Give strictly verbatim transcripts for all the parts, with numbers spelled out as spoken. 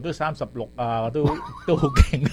都三十六啊，都都好勁。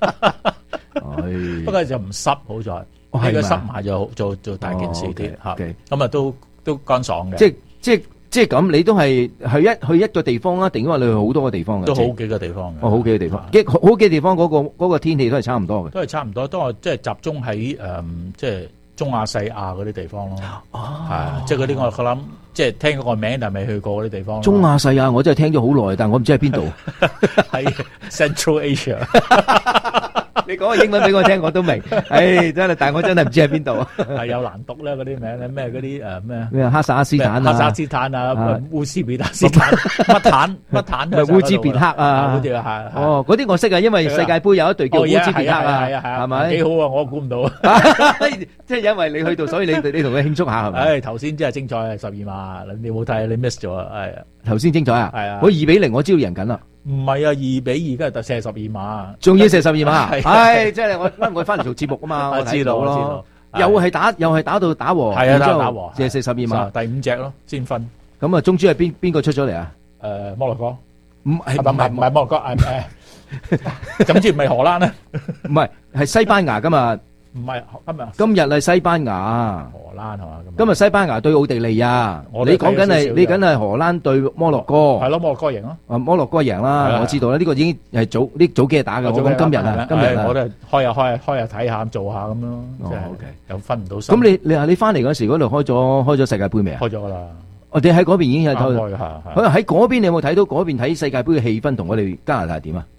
不過就唔濕，好在。 哦呢個濕埋就就就大件事啲嚇。咁啊都都乾爽嘅。 即即即咁，你都係去一去一個地方啊？定因為你去好多個地方嘅？ 都好幾個地方嘅。 哦，好幾個地方，幾好幾個地方嗰個嗰個天氣都係差唔多嘅。 都係差唔多，都係即係集中喺誒即係中亞細亞嗰啲地方咯。 哦， 係即係嗰啲我我諗即係聽過個名，但係未去過嗰啲地方。 中亞細亞我真係聽咗好耐，但係我唔知喺邊度。 喺 Central Asia。 你講個英文俾我聽，我都明。唉，真係，但係我真係唔知喺邊度。 係有難讀咧，嗰啲名咧，咩嗰啲誒咩咩哈薩斯坦啊， 哈薩斯坦啊，烏茲別克斯坦，乜坦乜坦， 烏茲別克啊， 嗰啲係哦，嗰啲我識啊，因為世界盃有一隊叫烏茲別克啊， 係啊係啊， 係咪？ 幾好啊！我估唔到， 即係因為你去到，所以你你同佢慶祝下係咪？ 誒，頭先真係精彩，十二碼，你冇睇，你 miss 咗啊！係啊， 頭先精彩啊！ 係啊， 我二比零，我知道贏緊啦。 唔係啊，二比二，跟住射十二碼， 仲要射十二碼，係即係我因為我翻嚟做節目啊嘛，我知道咯，又係打又係打到打和， 係啊，打打和， 射射十二碼， 第五隻咯，先分。 咁啊，中珠係邊邊個出咗嚟啊？ 誒，摩洛哥， 唔係唔係唔係摩洛哥，誒誒，總之唔係荷蘭啊， 唔係係西班牙噶嘛。 唔係今日， 今日係西班牙， 荷蘭係嘛？ 今日西班牙對奧地利亞，你講緊係你緊係荷蘭對摩洛哥，係咯，摩洛哥贏咯。 啊，摩洛哥贏啦，我知道啦，呢個已經係早呢早幾日打嘅。我講今日啊，今日我都係開下開下開下睇下做下咁咯。哦，OK，又分唔到心。 咁你你話你翻嚟嗰時嗰度開咗開咗世界盃未啊？ 開咗噶啦。 我哋喺嗰邊已經係開開下。 喺喺嗰邊你有冇睇到嗰邊睇世界盃嘅氣氛同我哋加拿大係點啊？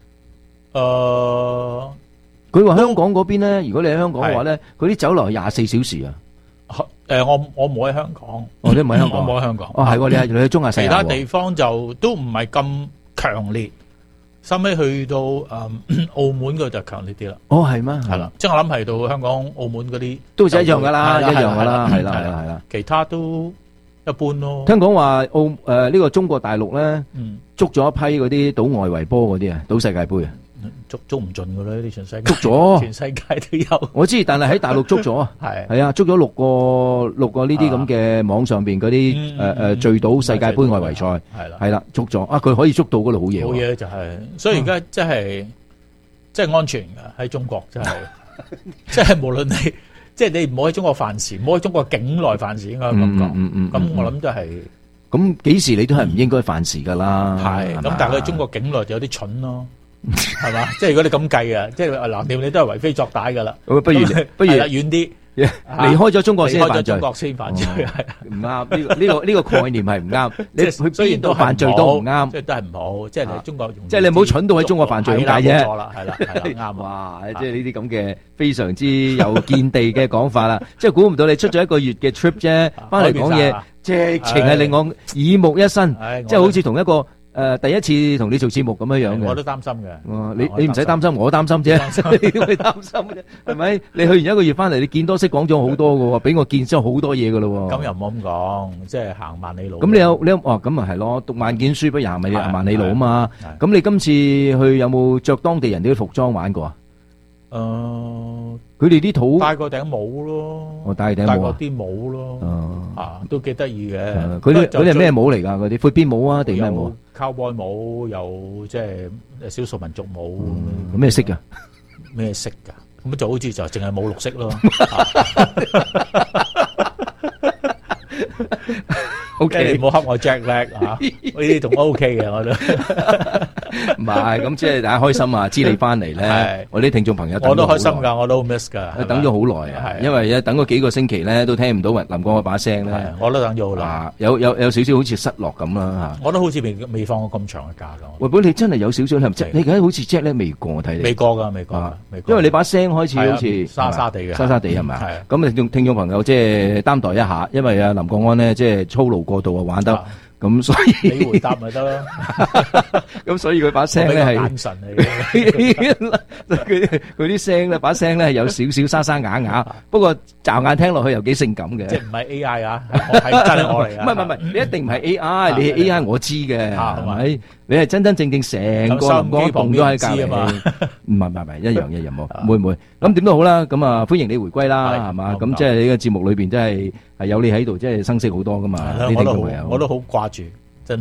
誒。 佢話香港嗰邊咧，如果你喺香港嘅話咧，嗰啲酒樓係廿四小時啊。 誒，我我冇喺香港， 我都唔喺香港， 我冇喺香港。 哦，係喎，你係你喺中亞細亞。 其他地方就都唔係咁強烈，收尾去到誒澳門嗰就強烈啲啦。 哦，係咩？ 係啦，即係我諗係到香港、澳門嗰啲都一樣噶啦，一樣噶啦，係啦，係啦，係啦。 其他都一般咯。 聽講話澳誒呢個中國大陸咧，捉咗一批嗰啲賭外圍波嗰啲啊，賭世界盃啊。 捉捉唔盡噶啦，呢全世界捉咗， 全世界都有。 我知，但係喺大陸捉咗，係係啊，捉咗六個六個呢啲咁嘅網上邊嗰啲誒誒聚賭世界盃外圍賽，係啦，係啦，捉咗啊！佢可以捉到嗰度好嘢， 好嘢就係，所以而家即係即係安全噶喺中國，真係即係無論你即係你唔好喺中國犯事，唔好喺中國境內犯事，應該咁講。嗯嗯，咁我諗都係。咁幾時你都係唔應該犯事噶啦？ 係咁，但係佢中國境內就有啲蠢咯。係嘛？即係如果你咁計啊，即係嗱，掂你都係為非作歹噶啦。不如不如遠啲，離開咗中國先犯罪。 離開咗中國先犯罪，係唔啱。呢個呢個呢個概念係唔啱。你佢雖然都犯罪都唔啱， 即係都係唔好。即係你中國， 即係你唔好蠢到喺中國犯罪咁解啫。 錯啦，係啦，係啦，啱。 哇！即係呢啲咁嘅非常之有見地嘅講法啦。即係估唔到你出咗一個月嘅 trip 啫，翻嚟講嘢，直情係令我耳目一新。即係好似同一個。誒，第一次同你做節目咁樣樣嘅， 我都擔心嘅。 你你唔使擔心，我擔心啫。你都會擔心啫，係咪？你去完一個月翻嚟，你見多識廣咗好多嘅，俾我見咗好多嘢嘅咯。 咁又唔好咁講，即係行萬里路。 咁你有你有哦，咁咪係咯，讀萬卷書不如行咪萬里路啊嘛。咁你今次去有冇着當地人啲服裝玩過啊？誒，佢哋啲土戴個頂帽咯， 我戴頂帽， 戴個啲帽咯，啊，都幾得意嘅。 嗰啲嗰啲係咩帽嚟噶？嗰啲闊邊帽啊，定咩帽 ？cowboy 帽，有即係少數民族帽。 咁咩色噶？ 咩色噶？咁就好似就淨係冇綠色咯。O K，你唔好恰我 Jack Black 吓，呢啲仲 O K 嘅我都。 唔係，咁即係大家開心啊！知你翻嚟咧，我啲聽眾朋友， 我都開心噶，我都 miss 噶， 等咗好耐啊，因為等咗幾個星期咧，都聽唔到林光嗰把聲咧， 我都等咗好耐，有有有少少好似失落咁啦吓。 我都好似未未放過咁長嘅假噶。 喂，本你真係有少少，你而家好似 Jack 咧未過，睇你未過噶，未過， 因為你把聲開始好似沙沙地嘅， 沙沙地係咪啊？咁聽眾聽眾朋友即係擔待一下，因為啊林國安咧即係操勞過度啊玩得。咁所以你回答咪得咯， 咁所以佢把聲咧係眼神嚟嘅， 佢佢啲聲咧把聲咧係有少少沙沙啞啞，不過驟眼聽落去又幾性感嘅。 即係唔係 A I 啊？係真係我嚟啊！ 唔係唔係唔係，你一定唔係 A I，你係 A I 我知嘅，係咪？你係真真正正成個林光動咗喺隔籬，唔係唔係唔係，一樣一樣冇，會唔會？咁點都好啦，咁啊歡迎你回歸啦，係嘛？咁即係你個節目裏邊真係係有你喺度，即係生色好多噶嘛？呢啲咁嘅嘢， 我都好掛住，真係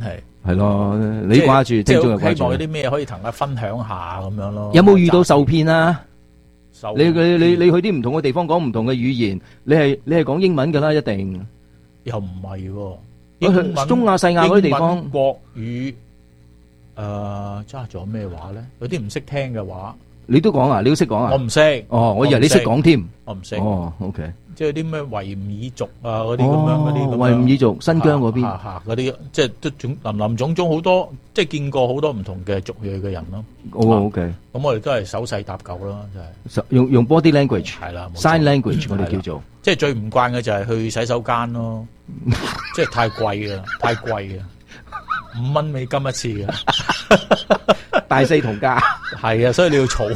係咯，你掛住，聽眾又掛住。 希望有啲咩可以同大家分享下咁樣咯。 有冇遇到受騙啊？ 受你你你你去啲唔同嘅地方講唔同嘅語言，你係你係講英文㗎啦，一定。 又唔係喎，英文中亞細亞嗰啲地方， 國語誒揸咗咩話咧？有啲唔識聽嘅話， 你都講啊？你都識講啊？ 我唔識。 哦，我以為你識講添。 我唔識。 哦，OK。 即係啲咩維吾爾族啊，嗰啲咁樣嗰啲咁樣。 維吾爾族，新疆嗰邊。 嚇嚇嗰啲，即係都種林林種種好多，即係見過好多唔同嘅族裔嘅人咯。 哦，OK。 咁我哋都係手勢搭救啦，就係。 用用 body language。 係啦。 sign language 我哋叫做。 即係最唔慣嘅就係去洗手間咯，即係太貴啦，太貴啦，五蚊美金一次嘅， 大四同價。 係啊，所以你要儲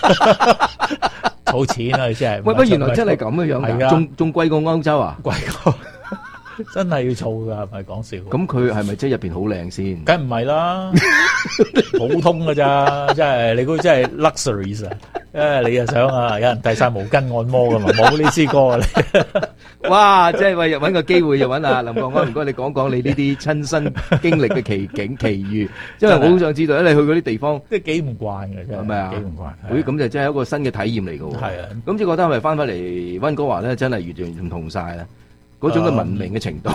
儲錢啊，你真係。 喂，不原來真係咁嘅樣㗎，仲仲貴過歐洲啊？ 貴過，真係要儲㗎，唔係講笑。 咁佢係咪即係入邊好靚先？ 梗唔係啦，普通㗎咋，真係你估真係 luxuries 啊！誒，你又想啊？有人遞晒毛巾按摩㗎嘛？冇呢支歌啊你。 哇！即係喂，揾個機會又揾阿林國安，唔該你講講你呢啲親身經歷嘅奇景奇遇，因為我好想知道咧，你去嗰啲地方， 即係幾唔慣嘅，真係。係咪啊？幾唔慣。誒， 咁就真係一個新嘅體驗嚟㗎喎。係啊。咁即係覺得係咪翻返嚟溫哥華咧，真係完全唔同晒啦？嗰種嘅文明嘅程度。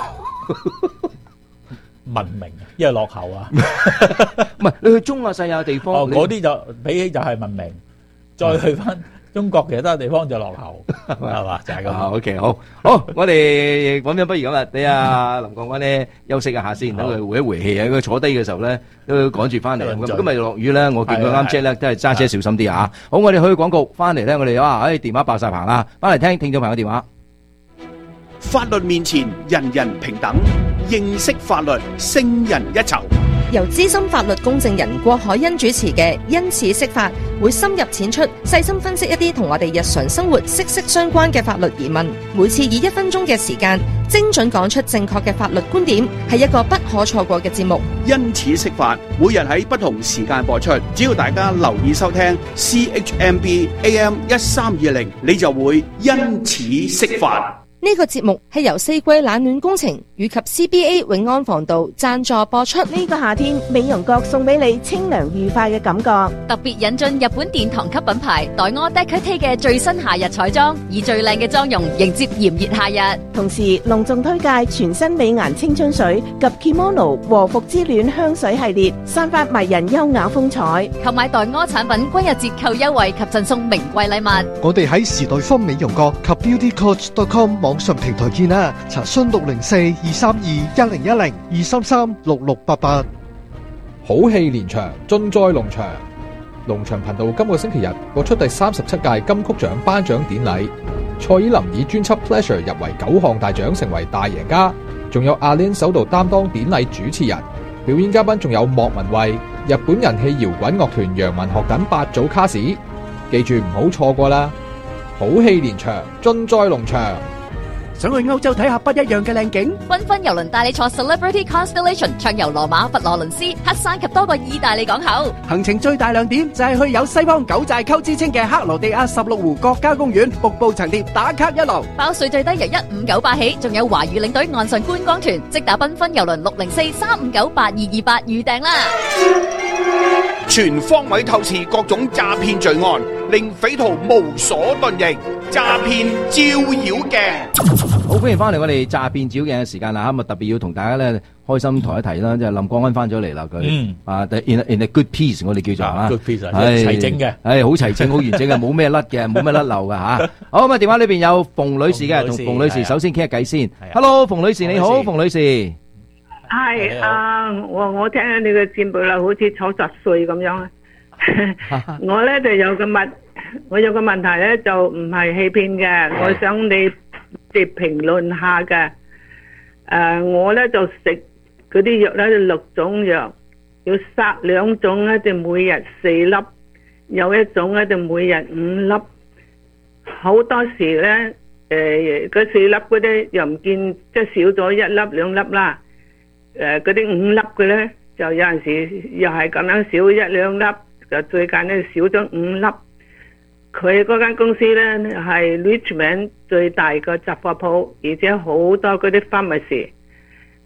文明啊，因為落後啊。 唔係，你去中亞細亞嘅地方， 哦，嗰啲就比起就係文明，再去翻中國其他地方就落後，係嘛？就係咁。 OK，好，好，我哋咁樣不如咁啦，俾阿林國安咧休息一下先，等佢回一回氣啊！佢坐低嘅時候咧，都趕住翻嚟。咁今日落雨咧，我見佢啱 check 咧，都係揸車小心啲啊！好，我哋去廣告，翻嚟咧，我哋哇，誒電話爆晒棚啦，翻嚟聽聽眾朋友電話。 法律面前人人平等，認識法律勝人一籌。 由資深法律公證人郭海欣主持嘅《因此釋法》，會深入淺出，細心分析一啲同我哋日常生活息息相關嘅法律疑問。每次以一分鐘嘅時間，精準講出正確嘅法律觀點，係一個不可錯過嘅節目。 因此釋法，每日喺不同時間播出，只要大家留意收聽 C H M B A M 一三二零，你就會因此釋法。 呢個節目係由四季冷暖工程以及 C B A 永安防盜贊助播出。 呢個夏天，美容閣送俾你清涼愉快嘅感覺。 特別引進日本殿堂級品牌黛柯 Decote 嘅最新夏日彩妝，以最靚嘅妝容迎接炎熱夏日。 同時隆重推介全新美顏青春水及 Kimono 和服之戀香水系列，散發迷人優雅風采。 購買黛柯產品均有折扣優惠及贈送名貴禮物。 我哋喺時代坊美容閣及 beauty coach dot com 網上平台見啦，查詢六零四二三二一零一零二三三六六八八。 好戲連場，盡在龍翔。龍翔頻道今個星期日播出第三十七屆金曲獎頒獎典禮，蔡依林以專輯 Pleasure 入圍九項大獎，成為大贏家。仲有阿 Lin 首度擔當典禮主持人，表演嘉賓仲有莫文蔚、日本人氣搖滾樂團楊文學等八組卡士，記住唔好錯過啦！好戲連場，盡在龍翔。 想去歐洲睇下不一樣嘅靚景？ 繽紛郵輪帶你坐 Celebrity Constellation 暢遊羅馬、佛羅倫斯、黑山及多個意大利港口。 行程最大亮點就係去有西方九寨溝之稱嘅克羅地亞十六湖國家公園瀑布層疊打卡一路， 包稅最低由一五九八起，仲有華語領隊岸上觀光團，即打繽紛郵輪六零四三五九八二二八預訂啦！ 全方位透視各種詐騙罪案，令匪徒無所遁形。詐騙照妖鏡， 好歡迎翻嚟我哋詐騙照妖鏡嘅時間啦！咁啊特別要同大家咧開心提一提啦，即係林國安翻咗嚟啦，佢啊 in a, in a good piece 我哋叫做啊 good piece 係齊整嘅， 係好齊整好完整嘅，冇咩甩嘅，冇咩甩漏嘅吓。好咁啊，電話裏邊有馮女士嘅，同馮女士首先傾下偈先。Hello， 馮女士你好，馮女士。 係啊，我我聽下你嘅節目啦，好似九十歲咁樣啊。我咧就有個問。我有個問題咧，就唔係欺騙嘅，我想你哋評論下嘅。誒、呃，我咧就食嗰啲藥咧，六種藥，要殺兩種咧就每日四粒，有一種咧就每日五粒。好多時咧，誒、呃，嗰四粒嗰啲又唔見，即係少咗一粒兩粒啦。誒、呃，嗰啲五粒嘅咧，就有陣時又係咁樣少一兩粒，就最近咧少咗五粒。佢嗰間公司咧係 Richmond 最大個雜貨鋪，而且好多嗰啲 pharmacy。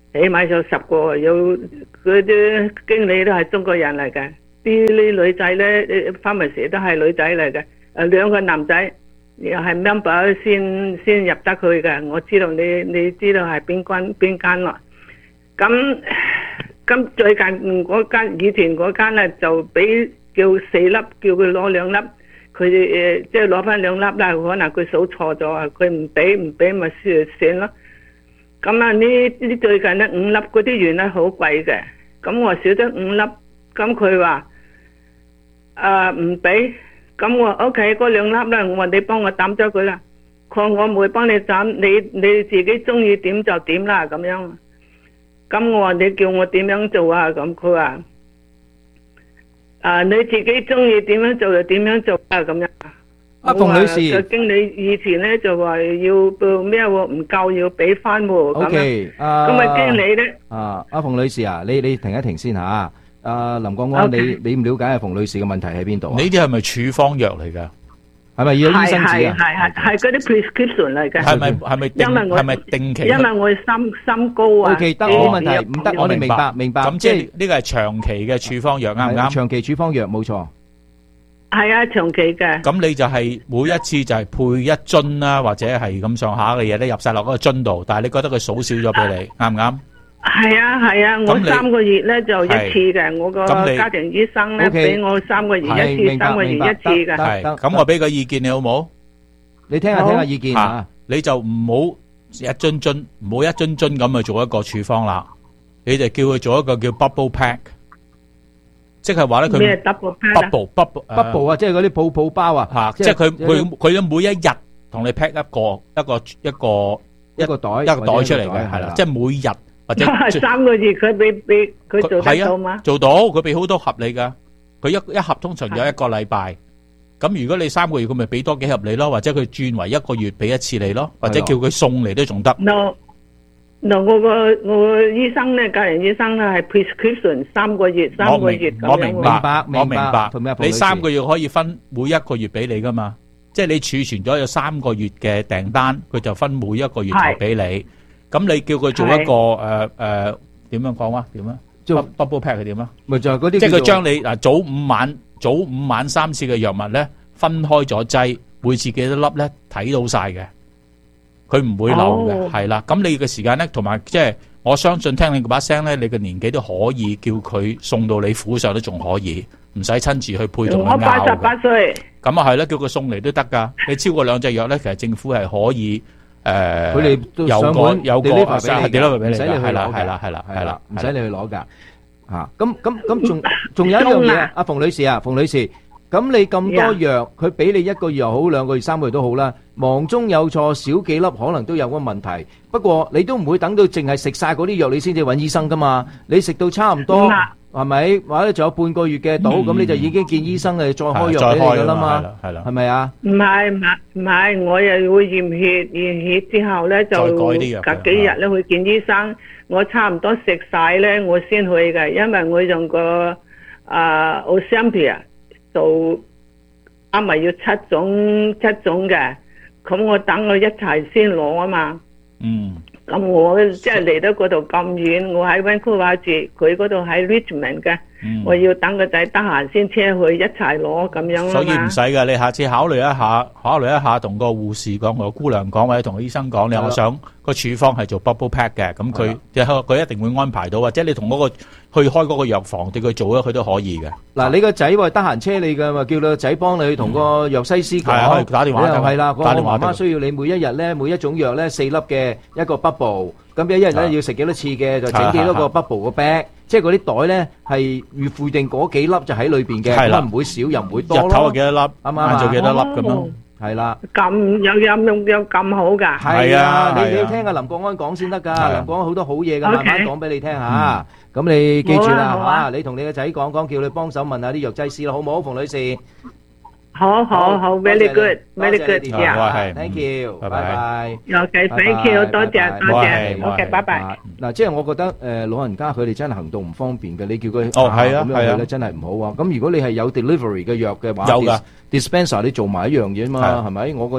起碼有十個，有嗰啲經理都係中國人嚟嘅，啲啲女仔咧，pharmacy都係女仔嚟嘅，誒兩個男仔又係 member 先先入得去嘅，我知道你你知道係邊間邊間咯。咁咁最近嗰間以前嗰間咧就俾叫四粒，叫佢攞兩粒，佢誒即係攞翻兩粒啦，可能佢數錯咗啊，佢唔俾唔俾咪算算咯。咁啊呢呢最近咧五粒嗰啲藥咧好貴嘅，咁我少咗五粒，咁佢話誒唔俾，咁我 O K 嗰兩粒咧，我話你幫我抌咗佢啦，佢話我唔會幫你抌，你你自己中意點就點啦咁樣。咁我話你叫我點樣做啊？咁佢話啊你自己中意點樣做就點樣做啊咁樣。 阿馮女士， 個經理以前咧就話要報咩喎？唔夠要俾翻喎。 O K，啊， 咁啊經理咧啊，阿馮女士啊，你你停一停先吓。阿林國安，你你唔了解阿馮女士嘅問題喺邊度啊？ 呢啲係咪處方藥嚟㗎？ 係咪要醫生紙啊？ 係係係係嗰啲 prescription 嚟嘅。 係咪係咪定係咪定期？ 因為我心心高啊。 O K，得冇問題，唔得我哋明白明白。 咁即係呢個係長期嘅處方藥啱唔啱？ 長期處方藥冇錯。 係啊，長期嘅。 咁你就係每一次就係配一樽啦，或者係咁上下嘅嘢咧入晒落嗰個樽度，但係你覺得佢數少咗俾你，啱唔啱？ 係啊係啊，我三個月咧就一次嘅，我個家庭醫生咧俾我三個月一次，三個月一次嘅。 係，咁我俾個意見你好冇？ 你聽下聽下意見啊！ 你就唔好一樽樽，唔好一樽樽咁去做一個處方啦，你就叫佢做一個叫 bubble pack。即係話咧，佢咩 double bubble bubble bubble 啊，即係嗰啲泡泡包啊， 吓，即係佢佢佢咧每一日同你 pack 一個一個一個一個袋一個袋出嚟嘅，係啦，即係每日或者三個月佢俾俾佢做得到嗎？ 做到，佢俾好多盒你噶，佢一一盒通常有一個禮拜，咁如果你三個月，佢咪俾多幾盒你咯，或者佢轉為一個月俾一次你咯，或者叫佢送嚟都仲得。 嗱，我個我個醫生咧，家人醫生咧係 prescription 三個月，三個月咁樣。 我明白，我明白。 明白你三個月可以分每一個月俾你噶嘛？即係你儲存咗有三個月嘅訂單，佢就分每一個月頭俾你。咁你叫佢做一個誒誒點樣講啊？點啊？即係 double pack 係點啊？ 咪就係嗰啲。 即係佢將你嗱早午晚早午晚三次嘅藥物咧分開咗劑，每次幾多粒咧睇到晒嘅。佢唔會漏嘅，係啦。咁你嘅時間咧，同埋即係我相信聽你嗰把聲咧，你嘅年紀都可以叫佢送到你府上都仲可以，唔使親自去配同佢拗嘅。 我八十八歲。 咁啊係啦，叫佢送嚟都得㗎。你超過兩隻藥咧，其實政府係可以誒， 佢哋都有個有個 deliver 俾你， 唔使你去係啦攞㗎， 係啦係啦係啦， 唔使你去攞㗎嚇。咁咁咁仲仲有一樣嘢，阿馮女士啊，馮女士。咁你咁多藥，佢俾你一個月又好，兩個月、三個月都好啦。忙中有錯，少幾粒可能都有個問題。不過你都唔會等到淨係食晒嗰啲藥，你先至揾醫生噶嘛。你食到差唔多，係咪？或者仲有半個月嘅到，咁你就已經見醫生誒，再開藥俾你噶啦嘛。係啦，係咪啊？ 唔係唔係唔係，我又會驗血，驗血之後咧就隔幾日咧去見醫生。我差唔多食晒咧，我先去嘅，因為我用個啊 Ozempic。就啱咪要七種七種嘅，咁我等我一齊先攞啊嘛。 嗯。 咁我即係嚟到嗰度咁遠，我喺 Vancouver 住，佢嗰度喺 Richmond 嘅，我要等個仔得閒先車去一齊攞咁樣啊嘛。 所以唔使㗎，你下次考慮一下，考慮一下同個護士講，同個姑娘講，或者同個醫生講，你我想個處方係做 bubble pack 嘅，咁佢佢一定會安排到，或者你同嗰個去開嗰個藥房對佢做咗，佢都可以嘅。 嗱，你個仔話得閒車你㗎嘛，叫你個仔幫你去同個藥西師講。 係啊，打電話。 係啦，個媽媽需要你每一日咧，每一種藥咧四粒嘅一個 bubble，咁一日咧要食幾多次嘅，就整幾多個 bubble 個 bag，即係嗰啲袋咧係預附定嗰幾粒就喺裏邊嘅，咁唔會少又唔會多咯。 日頭係幾多粒？ 啱啱啊？ 晏晝幾多粒咁樣？ 係啦。 咁有有有有咁好㗎？ 係啊，你你要聽阿林國安講先得㗎，林國安好多好嘢㗎，慢慢講俾你聽嚇。咁你記住啦嚇，你同你個仔講講，叫你幫手問下啲藥劑師啦，好唔好，馮女士？ 好好好 ，very good，very good，yeah，thank you，拜拜。 OK，thank you，多謝多謝 ，OK，拜拜。 嗱，即係我覺得誒老人家佢哋真係行動唔方便嘅，你叫佢哦係啊係啊咧真係唔好啊。咁如果你係有 delivery 嘅藥嘅話， 有㗎 dispenser 你做埋一樣嘢嘛，係咪？我覺得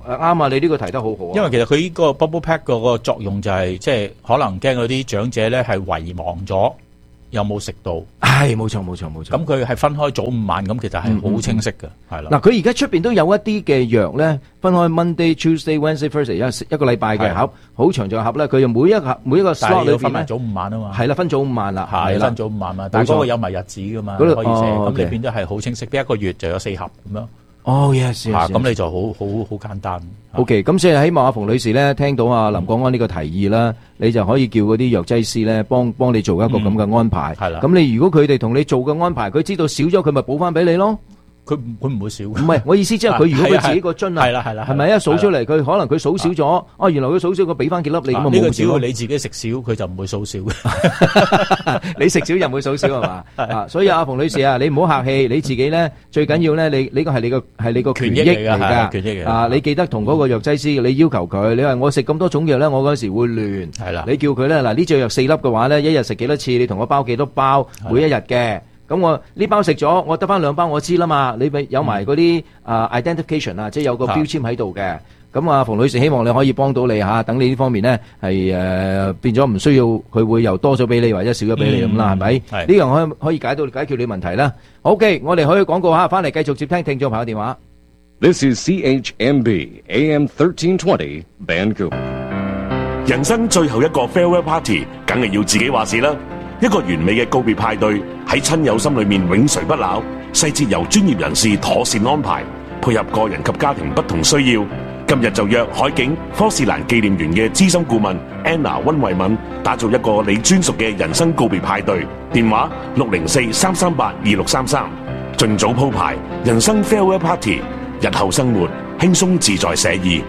啱啊！你呢個提得好好啊。 因為其實佢呢個 bubble pack 嗰個作用就係、是、即係可能驚嗰啲長者咧係遺忘咗有冇食到。 係冇錯冇錯冇錯。 咁佢係分開早午晚，咁其實係好清晰嘅，係啦。 嗱，佢而家出邊都有一啲嘅藥咧，分開 Monday、Tuesday、Wednesday、Thursday 一一個禮拜嘅盒，好長長盒咧。佢就每一盒每一個 slot 裏邊分埋早午晚啊嘛。 係啦，分早午晚啦， 係分早午晚嘛。但係嗰個有埋日子噶嘛，可以寫。咁你變咗係好清晰，一個月就有四盒咁樣。 哦 yes， 嚇，咁你就好好好簡單。 OK，咁所以希望阿馮女士咧聽到阿林國安呢個提議啦，你就可以叫嗰啲藥劑師咧幫幫你做一個咁嘅安排。係啦。咁你如果佢哋同你做嘅安排，佢知道少咗，佢咪補翻俾你咯。 佢佢唔會少。唔係，我意思即係佢如果佢自己個樽啊，係啦係啦，係咪一數出嚟，佢可能佢數少咗，哦，原來佢數少，佢俾翻幾粒你咁啊冇少。 呢個只要你自己食少，佢就唔會數少嘅。 你食少又唔會數少係嘛？啊，所以阿馮女士啊，你唔好客氣，你自己咧最緊要咧，你呢個係你個係你個權益嚟㗎，權益嚟㗎。啊，你記得同嗰個藥劑師，你要求佢，你話我食咁多種藥咧，我嗰時會亂。係啦，你叫佢咧嗱，呢隻藥四粒嘅話咧，一日食幾多次？你同我包幾多包？每一日嘅。咁我呢包食咗，我得翻兩包，我知啦嘛。你咪有埋嗰啲啊 identification 啊，即係有個標籤喺度嘅。咁啊，馮女士希望你可以幫到你嚇，等你呢方面咧係誒變咗唔需要佢會又多咗俾你或者少咗俾你咁啦，係咪？呢樣可以可以解到解決你問題啦。OK，我哋可以廣告下，翻嚟繼續接聽聽眾朋友電話。 This is C H M B A M thirteen twenty Vancouver。 人生最後一個 farewell party，梗係要自己話事啦。一個完美嘅告別派對喺親友心裏面永垂不朽，細節由專業人士妥善安排，配合個人及家庭不同需要。今日就約海景科士蘭紀念園嘅資深顧問 Anna 溫慧敏，打造一個你專屬嘅人生告別派對。電話六零四三三八二六三三，盡早鋪排人生 farewell party，日後生活輕鬆自在寫意。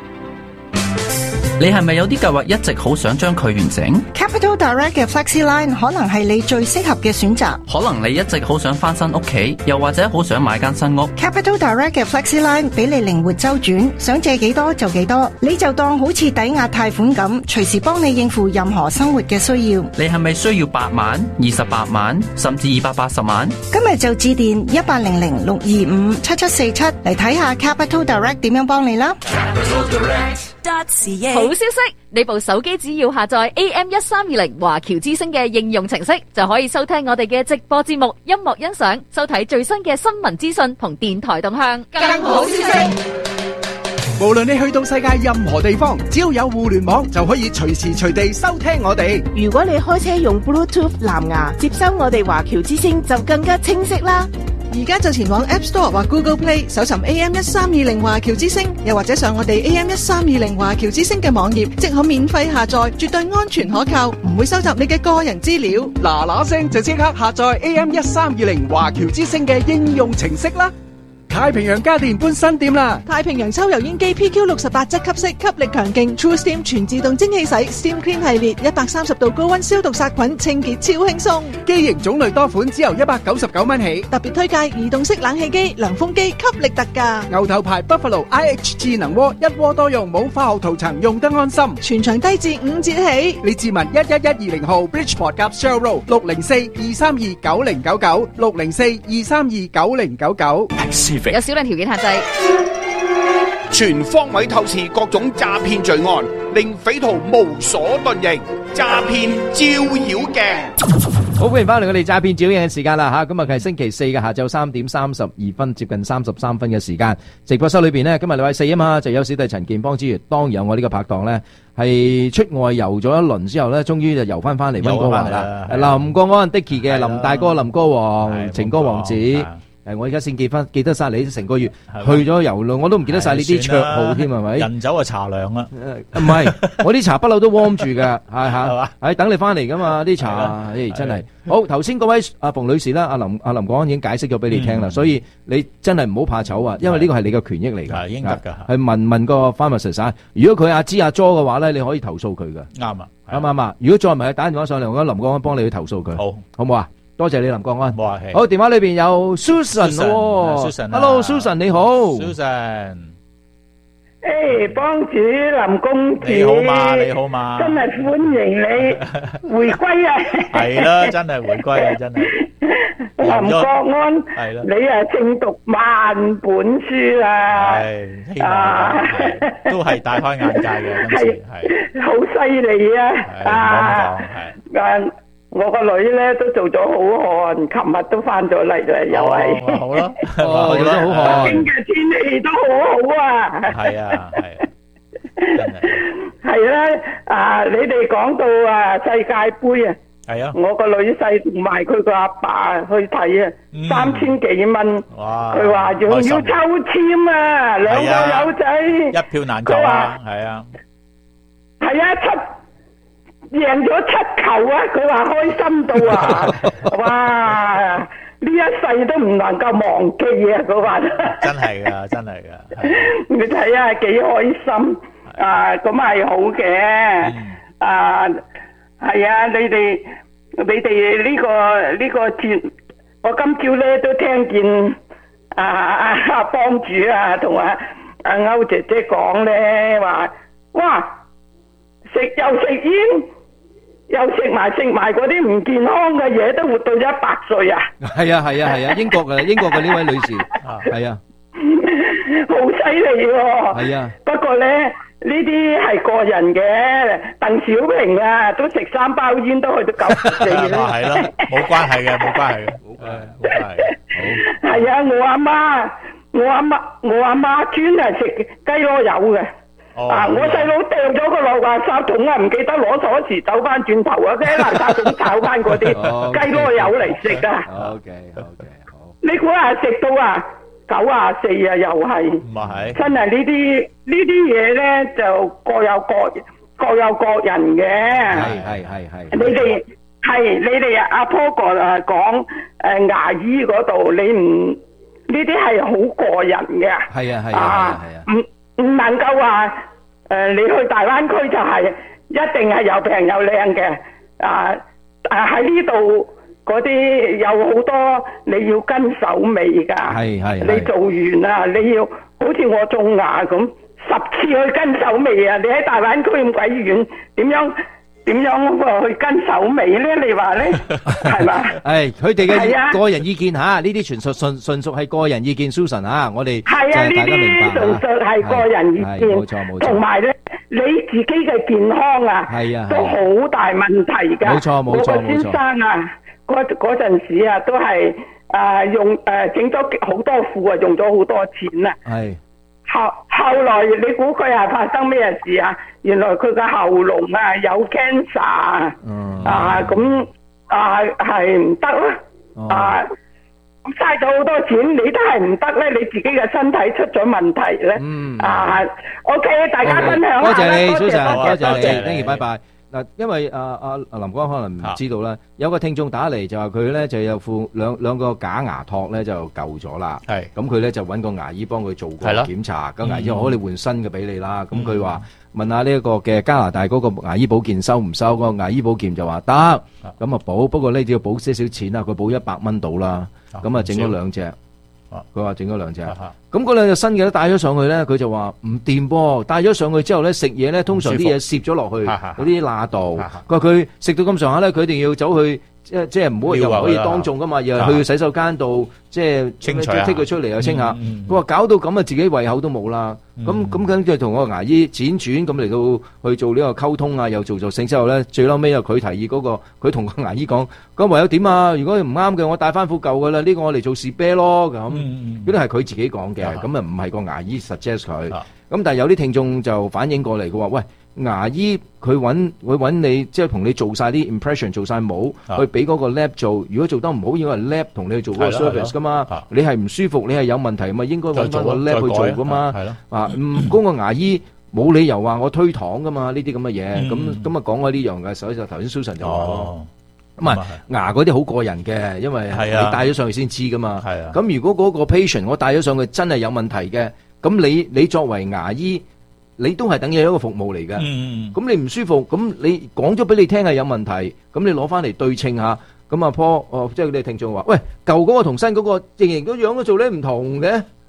你係咪有啲計劃一直好想將佢完成？ Capital Direct 嘅 FlexiLine 可能係你最適合嘅選擇。 可能你一直好想翻新屋企，又或者好想買間新屋。 Capital Direct 嘅 FlexiLine 俾你靈活周轉，想借幾多就幾多，你就當好似抵押貸款咁，隨時幫你應付任何生活嘅需要。 你係咪需要八萬、二十八萬，甚至二百八十萬？ 今日就致電一八零零六二五七七四七嚟睇下 Capital Direct 點樣幫你啦。 好消息，你部手機只要下載 A M 一三二零華僑之聲嘅應用程式，就可以收聽我哋嘅直播節目、音樂欣賞、收睇最新嘅新聞資訊同電台動向。更好消息， 無論你去到世界任何地方，只要有互聯網，就可以隨時隨地收聽我哋。 如果你開車用 Bluetooth 藍牙接收我哋華僑之聲，就更加清晰啦。 而家就前往 App Store 或 Google Play 搜尋 A M 一三二零華僑之聲，又或者上我哋 A M 一三二零華僑之聲嘅網頁，即可免費下載，絕對安全可靠，唔會收集你嘅個人資料。 嗱嗱聲就即刻下載 A M 一三二零華僑之聲嘅應用程式啦！太平洋家電搬新店啦！ 太平洋抽油煙機 P Q 六十八質吸式，吸力強勁 True Steam 全自動蒸汽洗 Steam Clean 系列，一百三十度高溫消毒殺菌，清潔超輕鬆。 機型種類多款，只由一百九十九蚊起。 特別推介移動式冷氣機、涼風機，吸力特價。 牛頭牌 Buffalo I H 智能鍋，一鍋多用，冇化學塗層，用得安心。 全場低至五折起。 你自問一一一二零號 Bridgeport 夾 Shell Road 六零四二三二九零九九六零四二三二九零九九。 有少量條件限制。 全方位透視各種詐騙罪案，令匪徒無所遁形。詐騙照妖鏡。 好，歡迎翻嚟我哋詐騙照妖鏡嘅時間啦吓，今日係星期四嘅下晝三點三十二分，接近三十三分嘅時間。直播室裏邊呢，今日禮拜四啊嘛，就有小弟陳健邦之餘，當然有我呢個拍檔呢，係出外遊咗一輪之後呢，終於就遊翻翻嚟溫哥華啦。林國安 Dicky 嘅林大哥、林歌王、情歌王子。誒，我而家先記翻，記得晒你成個月去咗遊路，我都唔記得晒你啲綽號添，係咪？ 人走啊茶涼啦， 唔係，我啲茶不嬲都 warm 住噶，係吓，係等你翻嚟噶嘛，啲茶，誒，真係好。頭先嗰位阿馮女士啦，阿林阿林國安已經解釋咗俾你聽啦，所以你真係唔好怕醜啊，因為呢個係你嘅權益嚟噶， 應得噶， 係問問個 pharmacist，如果佢阿芝阿 jo 嘅話咧，你可以投訴佢噶， 啱啊， 啱唔啱啊？如果再唔係打電話上嚟，我覺得林國安幫你去投訴佢，好，好唔好啊？多謝你林國安，好，電話裏邊有 Susan 咯 ，Hello Susan 你好 ，Susan， 誒，幫主林公子， 你好嘛？你好嘛？ 真係歡迎你回歸啊！ 係啦，真係回歸啊，真係。 林國安， 係啦， 你啊正讀萬本書啦， 係，希望都係大開眼界嘅，今次係好犀利啊！ 啊， 誒，我個女咧都做咗好汗，琴日都翻咗嚟啦，又係。 好啦， 哦，做咗好汗。 北京嘅天氣都好好啊。 係啊，係，真係。 係啦，啊，你哋講到啊世界盃啊。 係啊！ 我個女婿同埋佢個阿爸去睇啊，三千幾蚊。哇！佢話仲要抽籤啊，兩個友仔一票難求啊！係啊， 係啊，七贏咗七球啊！佢話開心到啊！哇！呢一世都唔能夠忘記啊！佢話真係噶，真係噶。 你睇下幾開心啊！咁係好嘅啊！係啊，你哋你哋呢個呢個節，我今朝咧都聽見啊啊阿幫主啊同阿阿歐姐姐講咧話，哇食又食煙，又食埋食埋嗰啲唔健康嘅嘢，都活到一百歲啊！ 係啊係啊係啊，英國嘅英國嘅呢位女士，係啊， 好犀利喎！ 係啊， 不過咧。呢啲係個人嘅，鄧小平啊，都食三包煙都去到九十四啦。 係咯，冇關係嘅，冇關係嘅，冇關係，冇關係。好。 係啊，我阿媽，我阿媽，我阿媽專係食雞螺油嘅。哦。啊，我細佬掉咗個落垃圾桶啊，唔記得攞鎖匙走翻轉頭啊，佢喺垃圾桶炒翻嗰啲雞螺油嚟食啊。 OK OK 好。 你估下食到啊？九啊四啊，又係， 唔係， 真係呢啲呢啲嘢咧，就各有各各有各人嘅。 係係係係。 你哋係你哋阿波哥啊講誒牙醫嗰度，你唔呢啲係好個人嘅。 係啊係啊係啊係啊。 唔唔能夠話誒，你去大灣區就係一定係又平又靚嘅。啊啊喺呢度。嗰啲有好多你要跟手尾噶， 係係你做完啊，你要好似我種牙咁，十次去跟手尾啊！你喺大灣區咁鬼遠，點樣點樣去跟手尾咧？你話咧係嘛？ 誒，佢哋嘅個人意見嚇，呢啲純屬純純屬係個人意見 ，Susan 嚇，我哋係啊，呢啲純屬係個人意見， 冇錯冇錯。同埋咧，你自己嘅健康啊， 係啊， 都好大問題㗎。 冇錯冇錯冇錯。 我個先生啊。嗰嗰陣時啊，都係啊用誒整咗好多副啊，用咗好多錢啊。 係。 後後來你估佢係發生咩事啊？原來佢個喉嚨啊有 cancer。嗯。啊咁啊係唔得啦。啊嘥咗好多錢，你都係唔得咧，你自己嘅身體出咗問題咧。嗯。啊 ，OK， 大家分享下啦。 多謝你， 多謝多謝你 ，thank you，拜拜。嗱，因為阿阿阿林光可能唔知道啦，有個聽眾打嚟就話佢咧就有副兩兩個假牙托咧就舊咗啦，係咁佢咧就揾個牙醫幫佢做過檢查，咁牙醫話可以換新嘅俾你啦，咁佢話問下呢一個嘅加拿大嗰個牙醫保健收唔收？個牙醫保健就話得，咁啊保，不過呢要保些少錢啊，佢保一百蚊到啦，咁啊整咗兩隻。佢話整咗兩隻，咁嗰兩隻新嘅都帶咗上去咧，佢就話唔掂噃，帶咗上去之後咧食嘢咧，通常啲嘢攝咗落去嗰啲罅度，佢話佢食到咁上下咧，佢一定要走去即係即係唔好又唔可以當眾噶嘛，又去洗手間度即係清除剔佢出嚟又清下，佢話搞到咁啊自己胃口都冇啦，咁咁跟住同個牙醫輾轉咁嚟到去做呢個溝通啊，又做做性之後咧，最嬲尾又佢提議嗰個，佢同個牙醫講，咁唯有點啊？如果唔啱嘅，我帶翻副舊噶啦，呢個我嚟做士啤咯咁，嗰啲係佢自己講嘅，咁啊唔係個牙醫 suggest 佢，咁但係有啲聽眾就反映過嚟，佢話喂。牙醫佢揾佢揾你，即係同你做晒啲 impression， 做晒模，去俾嗰個 lab 做。如果做得唔好，應該係 lab 同你去做嗰個 service 噶嘛。你係唔舒服，你係有問題嘛，應該揾翻個 lab 去做噶嘛。啊，嗯，嗰個牙醫冇理由話我推搪噶嘛，呢啲咁嘅嘢。咁咁啊講開呢樣嘅，所以就頭先 Susan 就話咯。咁啊牙嗰啲好過人嘅，因為你帶咗上去先知噶嘛。咁如果嗰個 patient 我帶咗上去真係有問題嘅，咁你你作為牙醫。你都係等於一個服務嚟嘅，咁、嗯、你唔舒服，咁你講咗俾你聽係有問題，咁你攞翻嚟對稱下，咁阿 Paul，哦，即係你聽眾話，喂，舊嗰個同新嗰個仍然個樣都做咧唔同嘅，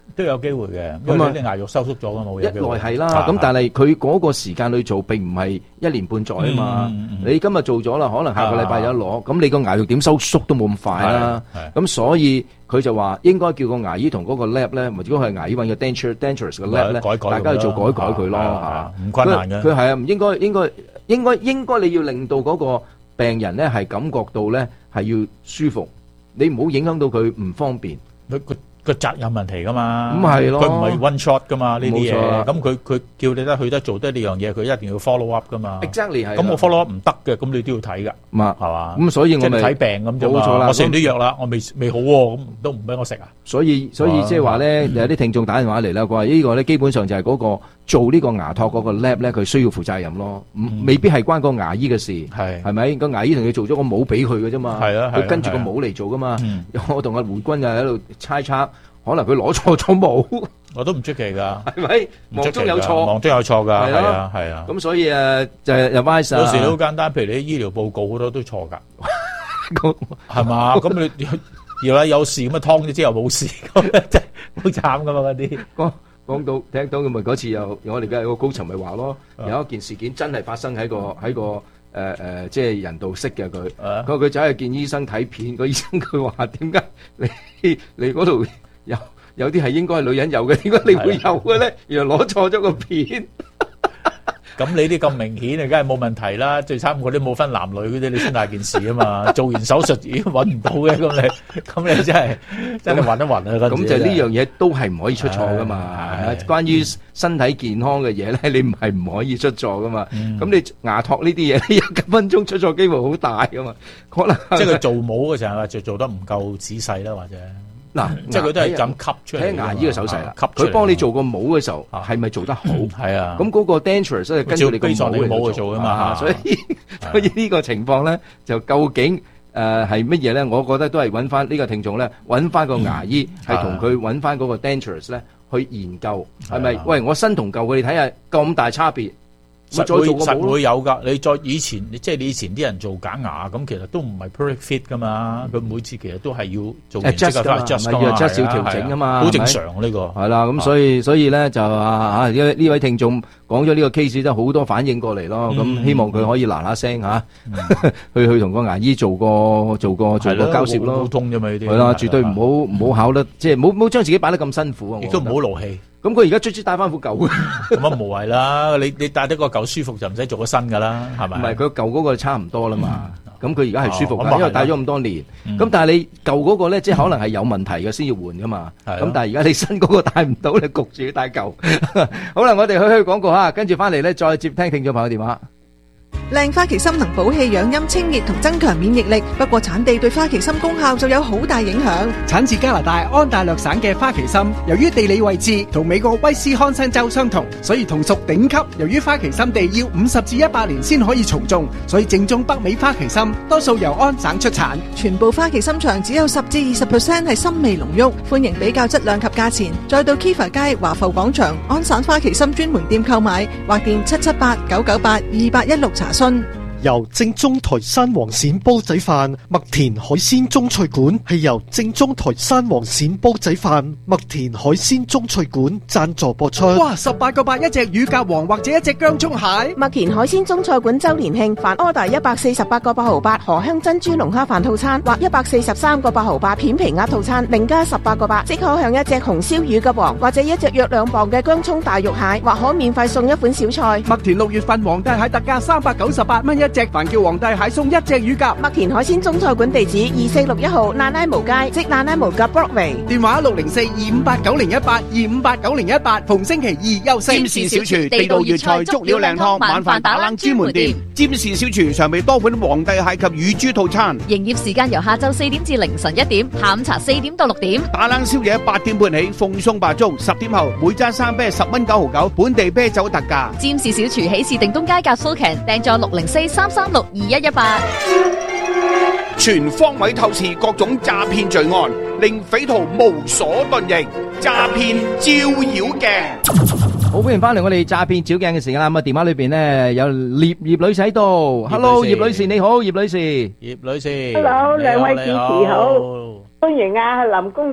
都有機會嘅，因為啲牙肉收縮咗㗎嘛， 一來係啦，咁但係佢嗰個時間去做並唔係一年半載啊嘛。你今日做咗啦，可能下個禮拜有得攞，咁你個牙肉點收縮都冇咁快啦。咁所以佢就話應該叫個牙醫同嗰個 lab 咧，如果係牙醫揾個 denture dentures 嘅 lab 咧，大家去做改改佢咯嚇。 唔困難嘅。 佢係啊，唔應該應該應該應該你要令到嗰個病人咧係感覺到咧係要舒服，你唔好影響到佢唔方便。 佢佢個責任問題噶嘛， 咁係咯， 佢唔係 one shot 噶嘛呢啲嘢， 冇錯咁佢佢叫你得去得做得呢樣嘢，佢一定要 follow up 噶嘛。 Exactly 係。 咁我 follow up 唔得嘅，咁你都要睇噶， 嘛係嘛？ 咁所以我咪睇病咁啫嘛。 冇錯啦， 我食完啲藥啦，我未未好喎，咁都唔俾我食啊。 所以所以即係話咧，有啲聽眾打電話嚟啦，佢話呢個咧基本上就係嗰個做呢個牙托嗰個 lab 咧，佢需要負責任咯，未必係關個牙醫嘅事，係係咪？個牙醫同佢做咗個帽俾佢嘅啫嘛，係啊，佢跟住個帽嚟做噶嘛。我同阿胡君又喺度猜測。可能佢攞錯咗帽， 我都唔出奇噶， 係咪？忙中有錯， 忙中有錯噶，係啊，係啊。 咁所以誒就係 advice 有時好簡單，譬如你啲醫療報告好多都錯噶，係嘛？咁你要啦有事咁啊，劏咗之後冇事，咁真係好慘噶嘛嗰啲。 講講到聽到咁咪嗰次又我哋嘅個高層咪話咯，有一件事件真係發生喺個喺個誒誒即係人道識嘅佢，佢佢走去見醫生睇片，個醫生佢話點解你你嗰度？有有啲係應該係女人有嘅，點解你會有嘅咧？原來攞錯咗個片。 咁你啲咁明顯，你梗係冇問題啦。最慘嗰啲冇分男女嗰啲，你先大件事啊嘛。做完手術已經揾唔到嘅，咁你咁你真係真係暈一暈啊！ 咁就呢樣嘢都係唔可以出錯噶嘛。關於身體健康嘅嘢咧，你唔係唔可以出錯噶嘛。咁你牙托呢啲嘢，一分鐘出錯機會好大噶嘛。可能即係佢做模嘅時候就做得唔夠仔細啦，或者。嗱，即係佢都係咁吸出嚟。 睇牙醫嘅手勢啦，佢幫你做個帽嘅時候，係咪做得好？係啊。咁嗰個 dentures 係跟住你個帽去做啊嘛。所以所以呢個情況咧，就究竟誒係乜嘢咧？我覺得都係揾翻呢個聽眾咧，揾翻個牙醫係同佢揾翻嗰個 dentures 咧去研究係咪？喂，我新同舊嘅，你睇下咁大差別。 實會實會有噶，你再以前，即係你以前啲人做假牙咁，其實都唔係 perfect fit 噶嘛。佢每次其實都係要做完即刻翻 adjust 噶嘛，係啊，調整噶嘛，好正常呢個。係啦，咁所以所以咧就啊呢呢位聽眾講咗呢個 case 都好多反應過嚟咯。咁希望佢可以嗱嗱聲嚇去去同個牙醫做個做個做個交涉咯，溝通啫嘛呢啲。係啦，絕對唔好唔好考得即係唔好唔好將自己擺得咁辛苦啊！亦都唔好勞氣。咁佢而家卒之戴翻副舊嘅，咁啊無謂啦！你你戴得個舊舒服就唔使做個新噶啦，係咪？ 唔係佢舊嗰個差唔多啦嘛。咁佢而家係舒服㗎，因為戴咗咁多年。咁但係你舊嗰個咧，即係可能係有問題嘅先要換噶嘛。咁但係而家你新嗰個戴唔到，你焗住要戴舊。好啦，我哋去去廣告嚇，跟住翻嚟咧再接聽聽眾朋友電話。 靚花旗參能補氣養陰清熱同增強免疫力，不過產地對花旗參功效就有好大影響。 產自加拿大安大略省嘅花旗參，由於地理位置同美國威斯康辛州相同，所以同屬頂級。由於花旗參地要五十至一百年先可以重種，所以正宗北美花旗參多數由安省出產。 全部花旗參場只有十至二十 percent 係參味濃郁，歡迎比較質量及價錢。再到 Kiva 街華埠廣場安省花旗參專門店購買，或電七七八九九八二八一六查詢。 由正宗台山黃鱔煲仔飯麥田海鮮中菜館係由正宗台山黃鱔煲仔飯麥田海鮮中菜館贊助播出。 哇！十八個八一隻乳鴿王或者一隻薑蔥蟹。 麥田海鮮中菜館周年慶，凡 order 一百四十八個八毫八荷香珍珠龍蝦飯套餐或一百四十三個八毫八片皮鴨套餐，另加十八個八，即可享一隻紅燒乳鴿王或者一隻約兩磅嘅薑蔥大肉蟹，或可免費送一款小菜。 麥田六月份皇帝蟹特價三百九十八蚊一隻，凡叫皇帝蟹送一隻乳鴿。 麥田海鮮中菜館地址二四六一號蘭拉無街，即蘭拉無夾 Broadway。 電話六零四二五八九零一八二五八九零一八，逢星期二休息。 占士小廚地道粵菜足料靚湯，晚飯打冷專門店。占士小廚常備多款皇帝蟹及乳豬套餐。 營業時間由下晝四點至凌晨一點，下午茶四點到六點。 打冷宵夜八點半起，奉送白粥，十點後每揸生啤十蚊九毫九，本地啤酒特價。 占士小廚喜事定東街格蘇強，訂座六零四三三六二一一八。 全方位透視各種詐騙罪案，令匪徒無所遁形。詐騙照妖鏡。 好，歡迎翻嚟我哋詐騙照鏡嘅時間啦。咁啊，電話裏邊咧有葉葉女士喺度。Hello，葉女士你好，葉女士。 葉女士。 Hello，兩位主持好，歡迎啊林公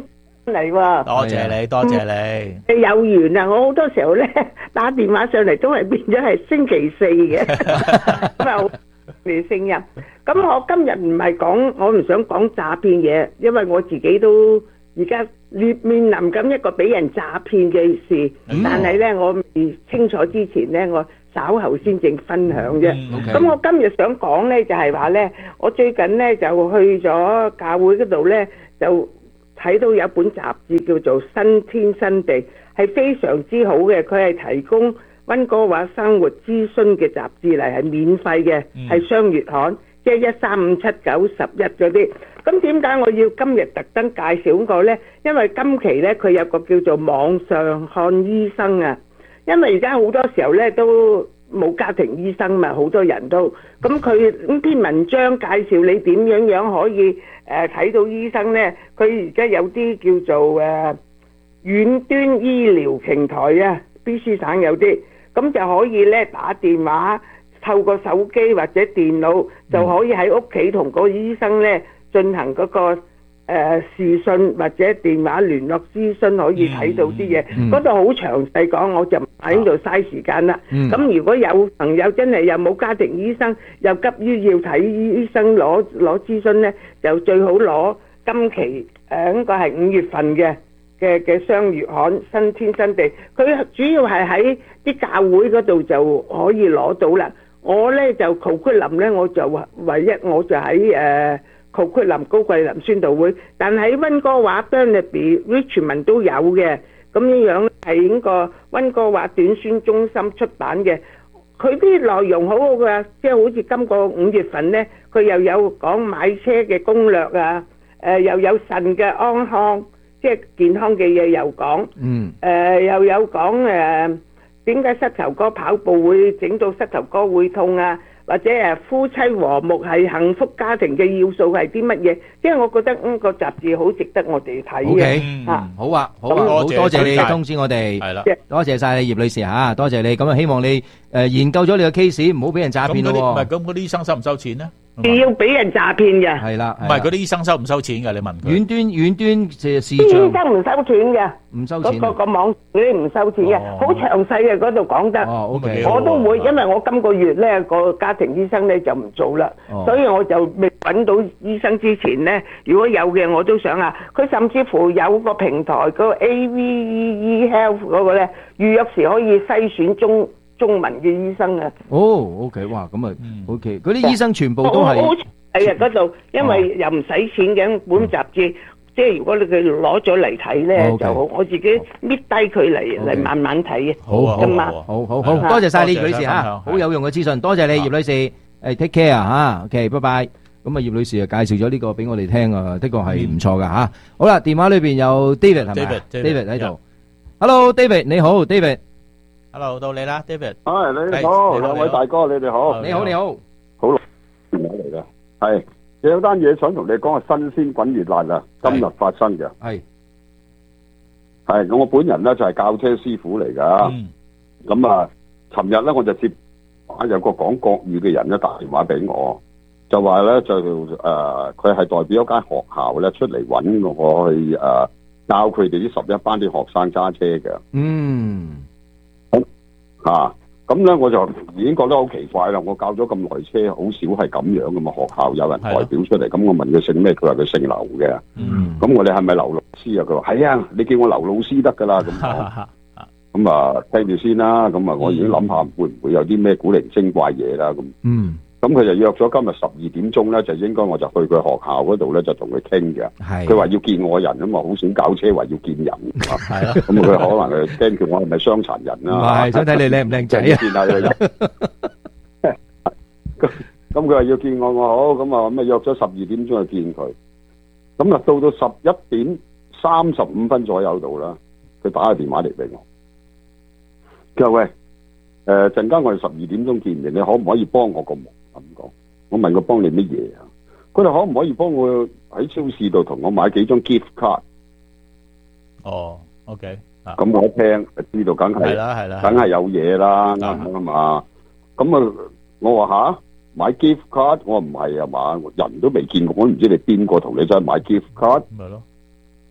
嚟喎。 多謝你，多謝你。 你有緣啊！我好多時候咧打電話上嚟都係變咗係星期四嘅，咁啊好你聲音。咁我今日唔係講，我唔想講詐騙嘢，因為我自己都而家面面臨緊一個俾人詐騙嘅事，但係咧我未清楚之前咧，我稍後先正分享啫。咁我今日想講咧就係話咧，我最近咧就去咗教會嗰度咧就。睇到有本雜誌叫做《新天新地》，係非常之好嘅。佢係提供溫哥華生活諮詢嘅雜誌嚟，係免費嘅，係雙月刊，即係一三五七九十一嗰啲。咁點解我要今日特登介紹個呢？因為今期呢，佢有個叫做網上看醫生啊。因為而家好多時候呢都冇家庭醫生嘛，好多人都咁佢呢篇文章介紹你點樣樣可以誒睇、呃、到醫生呢？佢而家有啲叫做誒、呃、遠端醫療平台啊 ，B C 省有啲，咁就可以咧打電話，透過手機或者電腦就可以喺屋企同個醫生咧進行嗰、那個。誒、呃、視訊或者電話聯絡諮詢可以睇到啲嘢，嗰度好詳細講，我就唔喺度嘥時間啦。咁、嗯、如果有朋友真係又冇家庭醫生，又急於要睇醫生攞攞諮詢呢，就最好攞今期誒應該係五月份嘅嘅嘅雙月刊《新天新地》，佢主要係喺啲教會嗰度就可以攞到啦。我呢就求區林呢，我就唯一我就喺誒。呃高區林高貴林宣道會，但喺溫哥華 Burnaby Richmond 都有嘅，咁樣樣係呢個溫哥華短宣中心出版嘅，佢啲內容好好噶，即係好似今個五月份呢，佢又有講買車嘅攻略啊，誒、呃、又有腎嘅安康，即係健康嘅嘢又講，嗯，誒、呃、又有講誒點解膝頭哥跑步會整到膝頭哥會痛啊？或者誒夫妻和睦係幸福家庭嘅要素係啲乜嘢？即係我覺得呢個雜誌好值得我哋睇嘅。 OK，啊，好啊，好啊，好多謝你通知我哋，係啦，多謝晒你葉女士嚇，多謝你。咁啊，希望你誒研究咗你嘅 case，唔好俾人詐騙咯。 唔係咁，嗰啲醫生收唔收錢咧？ 要俾人詐騙嘅。 係啦， 唔係嗰啲醫生收唔收錢㗎？你問佢。遠端遠端嘅視像。醫生唔收錢嘅， 唔收錢。 嗰個個網嗰啲唔收錢嘅，好詳細嘅嗰度講得。 哦，OK。 我都會，因為我今個月咧個家庭醫生咧就唔做啦，所以我就未揾到醫生之前咧，如果有嘅我都想啊。佢甚至乎有個平台嗰個 A V E Health 嗰個咧，預約時可以篩選中。中文嘅醫生啊！ 哦 ，OK， 哇，咁啊 ，OK，嗰啲醫生全部都係係啊嗰度，因為又唔使錢嘅本雜誌，即係如果你佢攞咗嚟睇咧，就好，我自己搣低佢嚟嚟慢慢睇嘅。 好啊，好好好，多謝晒葉女士嚇，好有用嘅資訊，多謝你葉女士，誒 take care 嚇 ，OK，拜拜。咁啊，葉女士啊介紹咗呢個俾我哋聽啊，的確係唔錯㗎嚇。好啦，電話裏邊有 David 係咪 ？David 喺度。Hello，David，你好，David。 Hello， 到你啦 ，David。 啊，你好，兩位大哥，你哋好。 你好，你好。 好耐電話嚟㗎，係有單嘢想同你講，係新鮮滾熱辣啊！今日發生嘅。係。係，咁我本人咧就係教車師傅嚟㗎。嗯。咁啊，尋日咧我就接啊有個講國語嘅人咧打電話俾我，就話咧就誒佢係代表一間學校咧出嚟揾我去誒教佢哋啲十一班啲學生揸車嘅。嗯。啊，咁咧我就已經覺得好奇怪啦！我教咗咁耐車，好少係咁樣噶嘛。學校有人代表出嚟，咁我問佢姓咩，佢話佢姓劉嘅。嗯，咁我哋係咪劉老師啊？佢話係啊，你叫我劉老師得噶啦。咁咁啊，聽住先啦。咁啊，我已經諗下會唔會有啲咩古靈精怪嘢啦。咁嗯。咁佢就約咗今日十二點鐘咧，就應該我就去佢學校嗰度咧，就同佢傾嘅。係。佢話要見我人啊嘛，好少搞車話要見人。係咯。咁佢可能係驚住我係咪傷殘人啦？唔係，想睇你靚唔靚仔啊！見下佢。咁咁佢話要見我，我好咁啊，咁啊約咗十二點鐘去見佢。咁啊到到十一點三十五分左右度啦，佢打個電話嚟俾我。佢話喂，誒陣間我哋十二點鐘見面，你可唔可以幫我個忙？咁講，我問佢幫你乜嘢啊？佢哋可唔可以幫我喺超市度同我買幾張 gift card？ 哦 ，OK， 咁我一聽就知道，梗係，係啦係啦，梗係有嘢啦，啱啊嘛。咁啊，我話吓買 gift card，我唔係啊嘛，人都未見過，我都唔知你邊個同你真係買 gift card。咪咯。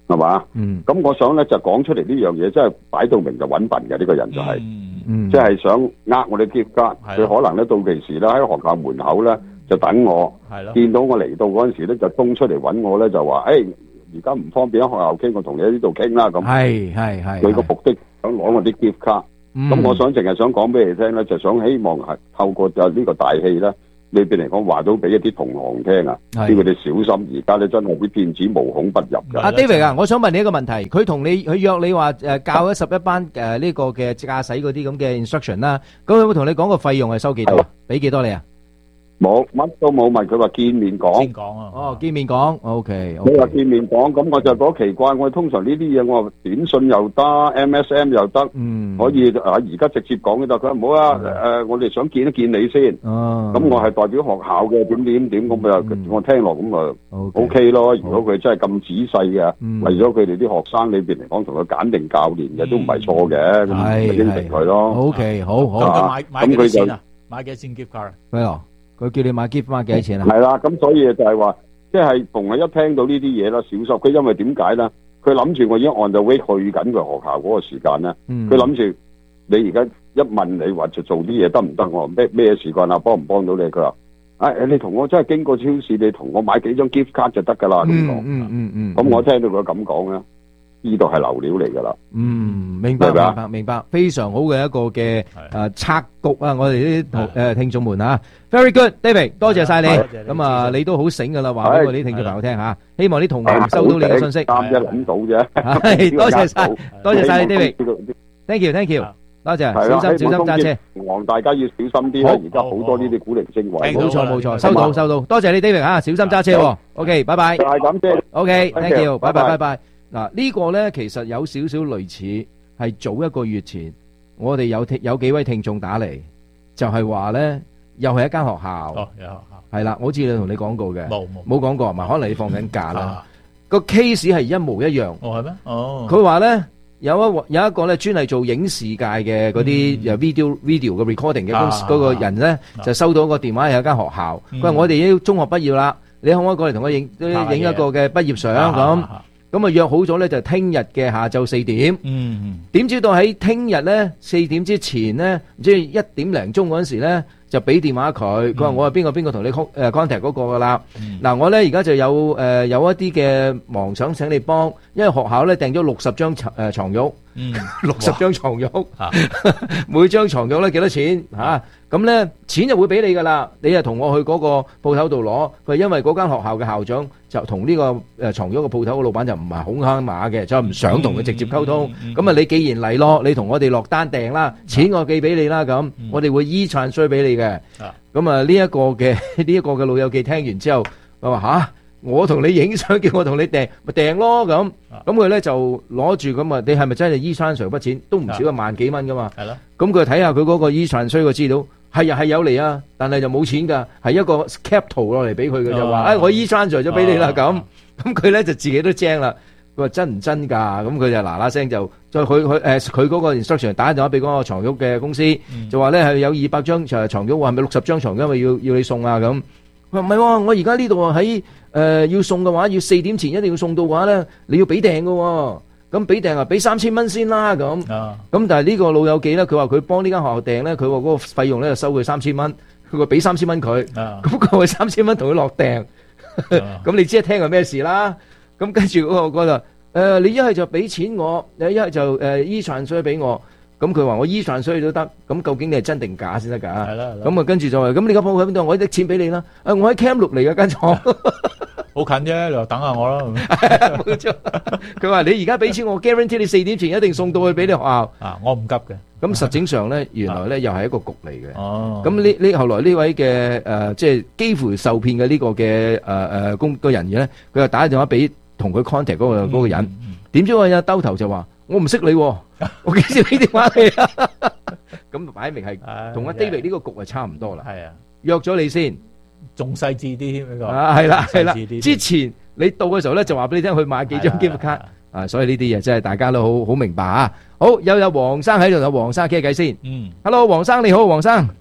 係嘛？ 嗯， 咁我想咧就講出嚟呢樣嘢，真係擺到明就揾笨嘅呢個人就係、是， 嗯， 即係想呃我哋 gift card，佢可能咧到期時咧喺學校門口咧就等我，見到我嚟到嗰陣時咧就衝出嚟揾我咧就話，誒而家唔方便喺學校傾，我同你喺呢度傾啦咁。 係係係。 佢個目的想攞我啲 gift card，咁、嗯、我想淨係想講俾你聽咧，就想希望係透過就呢個大戲咧。裏邊嚟講話到俾一啲同行聽啊，叫佢哋小心。而家咧真係啲騙子無孔不入㗎。 阿 David 啊，我想問你一個問題，佢同你佢約你話誒教咗十一班誒呢個嘅駕駛嗰啲咁嘅 instruction 啦，咁佢會同你講個費用係收幾多？俾幾多你啊？冇，乜都冇問，佢話見面講。先講啊。哦，見面講 ，OK。佢話見面講，咁我就覺得奇怪。我通常呢啲嘢，我話短信又得 ，M S M 又得，嗯，可以啊，而家直接講嘅就佢話唔好啊，誒，我哋想見一見你先。哦。咁我係代表學校嘅，點點點咁啊，我聽落咁啊 ，OK 咯。如果佢真係咁仔細嘅，為咗佢哋啲學生裏邊嚟講，同佢揀定教練嘅都唔係錯嘅，咁咪應承佢咯。OK，好好。 咁買買幾多錢啊？買幾多錢 gift card？ 咩啊？佢叫你買 gift card 幾多錢啊？ 係啦，咁所以就係話，即係逢係一聽到呢啲嘢啦，小心。佢因為點解咧？佢諗住我已經 on the way 去緊佢學校嗰個時間咧，佢諗住你而家一問你話就做啲嘢得唔得？我話咩咩時間啊？幫唔幫到你？佢話：誒誒，你同我真係經過超市，你同我買幾張 gift card 就得㗎啦。咁講， 嗯嗯嗯。 咁我聽到佢咁講咧。呢度係流料嚟噶啦， 嗯，明白明白明白，非常好嘅一個嘅誒策局啊！我哋啲誒聽眾們啊 ，very good，David， 多謝晒你。咁啊，你都好醒噶啦，話俾我哋啲聽眾朋友聽吓。希望啲同學收到你嘅信息。啱一諗到啫。係，多謝晒，多謝晒你 David。Thank you，Thank you，多謝。小心小心揸車。望大家要小心啲啦，而家好多呢啲古靈精怪。冇錯冇錯，收到收到，多謝你 David 吓，小心揸車。OK，拜拜。 係咁啫。 OK，Thank you，拜拜拜拜。嗱，呢個呢其實有少少類似係早一個月前，我哋有聽有幾位聽眾打嚟，就係話呢又係一間學校， 哦，有學校係啦，我知你同你講過嘅， 冇冇冇講過，咪可能你放緊假啦。個 case 係一模一樣， 哦係咩？哦， 佢話呢有一有一個呢專係做影視界嘅嗰啲又 video video 嘅 recording 嘅公司嗰個人呢，就收到一個電話，有一間學校，佢話我哋要中學畢業啦，你可唔可以過嚟同我影影一個嘅畢業相咁？咁啊約好咗咧，就聽日嘅下晝四點。嗯，點知道喺聽日咧四點之前咧，唔知一點零鐘嗰陣時咧，就俾電話佢。佢話我係邊個邊個同你 con 誒 contact 嗰個噶啦。嗱，我咧而家就有誒有一啲嘅忙想請你幫，因為學校咧訂咗六十張誒床褥。嗯，六十張床褥，每張床褥咧幾多錢嚇？咁咧錢就會俾你噶啦，你就同我去嗰個鋪頭度攞。佢因為嗰間學校嘅校長就同呢個誒床褥嘅鋪頭嘅老闆就唔係好啱碼嘅，就唔想同佢直接溝通。咁啊，你既然嚟咯，你同我哋落單訂啦，錢我寄俾你啦，咁我哋會 e-transfer 俾你嘅。咁啊，呢一個嘅呢一個嘅老友記聽完之後，佢話嚇。我同你影相，叫我同你訂，咪訂咯咁。咁佢咧就攞住咁啊，你係咪真係 e-transfer 筆錢？都唔少啊，萬幾蚊噶嘛。係咯。咁佢睇下佢嗰個 e-transfer 嘅資料，係啊係有嚟啊，但係就冇錢㗎，係一個 cap 圖落嚟俾佢嘅就話，誒我 e-transfer 咗俾你啦咁。咁佢咧就自己都精啦。佢話真唔真㗎？咁佢就嗱嗱聲就再佢佢誒佢嗰個 instruction 打電話俾嗰個床褥嘅公司，就話咧係有二百張誒床褥，話係咪六十張床褥，因為要要你送啊咁。佢話唔係喎，我而家呢度喺。誒、呃，要送嘅話，要四點前一定要送到嘅話咧，你要俾訂嘅，咁俾訂啊，俾三千蚊先啦，咁，咁、啊、但係呢個老友記咧，佢話佢幫呢間學校訂咧，佢話嗰個費用咧就收佢三千蚊，佢話俾三千蚊佢，咁佢話三千蚊同佢落訂，咁、啊、你知一聽係咩事啦？咁跟住嗰個就，誒、呃，你一係就俾錢我，你一係就誒 e-transfer 俾我。咁佢話我 e-transfer都得，咁究竟你係真定假先得㗎？係啦，咁啊跟住就話，咁你個鋪喺邊度？我搦錢俾你啦。誒，我喺 Cam 六嚟嘅間廠， 好近啫，你話等下我啦。 冇錯。佢話你而家俾錢我 guarantee 你四點前一定送到去俾你學校。啊， 我唔急嘅。 咁實際上咧，原來咧又係一個局嚟嘅。哦。咁呢呢後來呢位嘅誒，即係幾乎受騙嘅呢個嘅誒誒工個人嘅咧，佢就打電話俾同佢 contact 嗰個嗰個人，點知個人兜頭就話。我唔識你，我幾時俾電話你啊？咁擺明係同阿 David 呢個局係差唔多啦。係啊，約咗你先， 仲細緻啲添呢個。 啊，係啦係啦，之前你到嘅時候咧，就話俾你聽去買幾張 gift card。啊，所以呢啲嘢真係大家都好好明白啊。好，有有黃生喺度，有黃生傾偈先。嗯，Hello，黃生你好，黃生。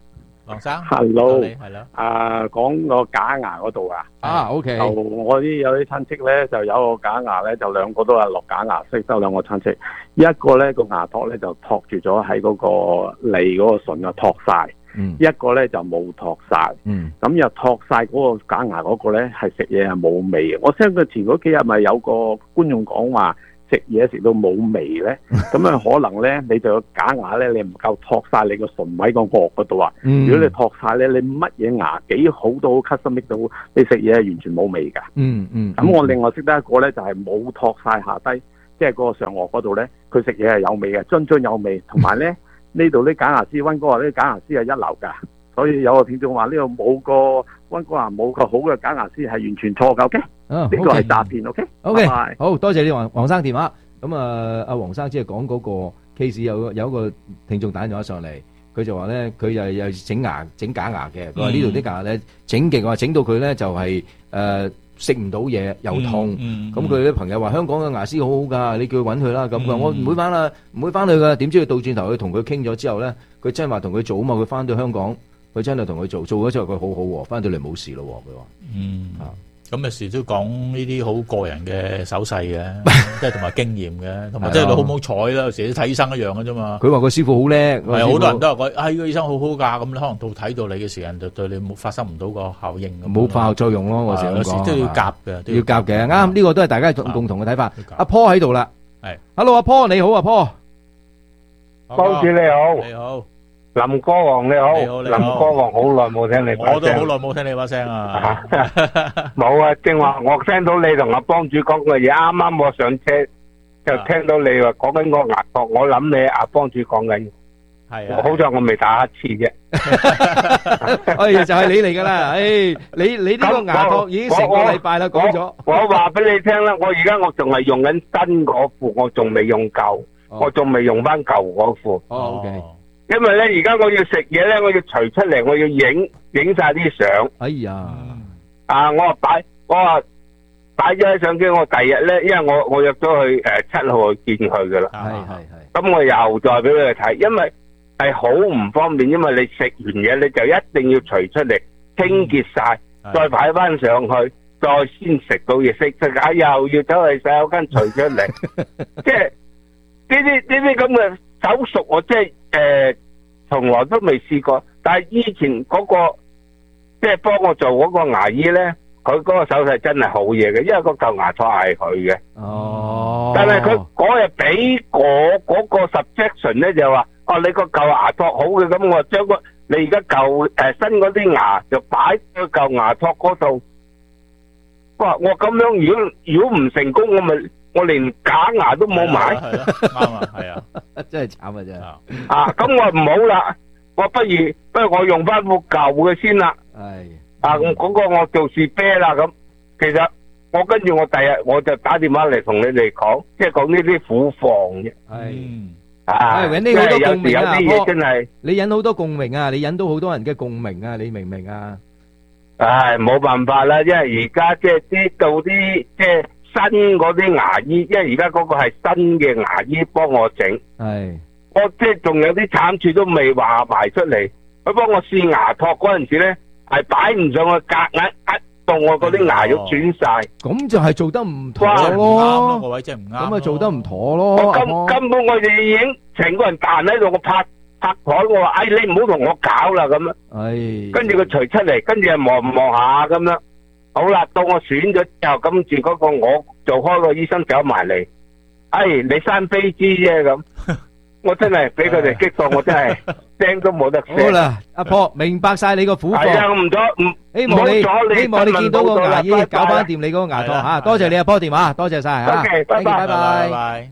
黃生 ，hello， 係咯， 啊，講個假牙嗰度啊， 啊，OK， 就我啲有啲親戚咧，就有個假牙咧，就兩個都係落假牙，識得兩個親戚，一個咧個牙托咧就托住咗喺嗰個脷嗰個唇啊托晒， 嗯， 一個咧就冇托晒， 嗯， 咁又托晒嗰個假牙嗰個咧係食嘢係冇味嘅。我聽佢前嗰幾日咪有個觀眾講話。食嘢食到冇味咧，咁啊可能咧你就假牙咧，你唔夠托晒你個唇位個角嗰度啊。 嗯、 如果你托晒咧，你乜嘢牙幾好都好 custom make 到，你食嘢係完全冇味㗎。 嗯嗯。 咁我另外識得一個咧，就係、是、冇托晒下低，即係嗰個上顎嗰度咧，佢食嘢係有味嘅，津津有味。同埋咧呢度啲假牙師溫哥華啲假牙師係一流㗎，所以有個聽眾話呢度冇個溫哥華冇個好嘅假牙師係完全錯嘅。OK。呢個係詐騙 ，OK，OK， 好多謝你黃黃生電話。咁啊，阿黃生只係講嗰個 case，有有一個聽眾打電話上嚟，佢就話咧，佢又又整牙整假牙嘅，佢話呢度啲牙咧整極，話整到佢咧就係誒食唔到嘢又痛。咁佢啲朋友話香港嘅牙師好好㗎，你叫佢揾佢啦。咁佢話我唔會翻啦，唔會翻去㗎。點知佢倒轉頭去同佢傾咗之後咧，佢真係話同佢做啊嘛，佢翻到香港，佢真係同佢做，做咗之後佢好好喎，翻到嚟冇事咯。佢話嗯啊。咁有時都講呢啲好個人嘅手勢嘅，即係同埋經驗嘅，同埋即係你好唔好彩啦。有時睇醫生一樣嘅啫嘛。 佢話個師傅好叻， 係好多人都話佢，哎，呢個醫生好好㗎。咁你可能到睇到你嘅時間，就對你冇發生唔到個效應。 冇化學作用咯，我成日有時都要夾嘅， 要夾嘅。啱，呢個都係大家共同嘅睇法。阿 Paul 喺度啦， 係 ，Hello，阿 Paul 你好，阿 Paul， 幫主你好， 你好。 林哥王你好， 你好，你好， 林哥王好耐冇聽你把聲， 我都好耐冇聽你把聲啊！ 冇啊，正話我聽到你同阿幫主講嘅嘢，啱啱我上車就聽到你話講緊個牙托，我諗你阿幫主講緊， 係啊， 好在我未打乞嗤啫。 哎呀，就係你嚟噶啦，哎，你你呢個牙托已經成個禮拜啦，講咗。 我話俾你聽啦，我而家我仲係用緊新嗰副，我仲未用舊，我仲未用翻舊嗰副。 哦，OK。 因為咧，而家我要食嘢咧，我要除出嚟，我要影影晒啲相。 哎呀， 啊，我話擺，我話擺咗喺相機，我第日咧，因為我我約咗去誒七號去見佢噶啦。 係係係。 咁我又再俾佢睇，因為係好唔方便，因為你食完嘢你就一定要除出嚟，清潔晒，再擺翻上去，再先食到嘢，食食下又要走去洗手間除出嚟，即係呢啲呢啲咁嘅手術，我即係。誒，從來都未試過，但係以前嗰個即係幫我做嗰個牙醫咧，佢嗰個手勢真係好嘢嘅，因為個舊牙托係佢嘅。 哦。 但係佢嗰日俾我嗰個 suggestion 咧就話，哦，你個舊牙托好嘅，咁我將個你而家舊誒新嗰啲牙就擺喺舊牙托嗰度。哇！我咁樣如果如果唔成功，我咪〜我連假牙都冇買， 係咯，啱啊，係啊， 真係慘啊，真係。 啊，咁我唔好啦，我不如不如我用翻副舊嘅先啦。 係。 啊，嗰個我做士啤啦咁，其實我跟住我第日我就打電話嚟同你哋講，即係講呢啲苦況啫。 係。 啊， 搵啲好多共鳴啊， 有啲嘢真係。 你引好多共鳴啊，你引到好多人嘅共鳴啊，你明唔明啊？ 唉，冇辦法啦，因為而家即係知道啲即係。新嗰啲牙醫，因為而家嗰個係新嘅牙醫幫我整， 係我即係仲有啲慘處都未話埋出嚟。佢幫我試牙托嗰陣時咧，係擺唔上去，夾硬壓到我嗰啲牙肉轉晒， 咁就係做得唔妥咯。 個位真係唔啱， 咁啊做得唔妥咯。 我根根本我哋已經成個人彈喺度，我拍拍台，我話：哎，你唔好同我搞啦咁樣。 係。跟住佢除出嚟，跟住又望望下咁樣。好啦，到我選咗之後，跟住嗰個我做開個醫生走埋嚟，哎，你生飛枝啫咁，我真係俾佢哋激到，我真係聲都冇得聲。 好啦，阿婆明白晒你個苦況。 係啊，唔咗唔， 希望你希望你見到個牙醫搞翻掂你嗰個牙托吓，多謝你阿婆電話，多謝晒吓。 OK，拜拜拜拜。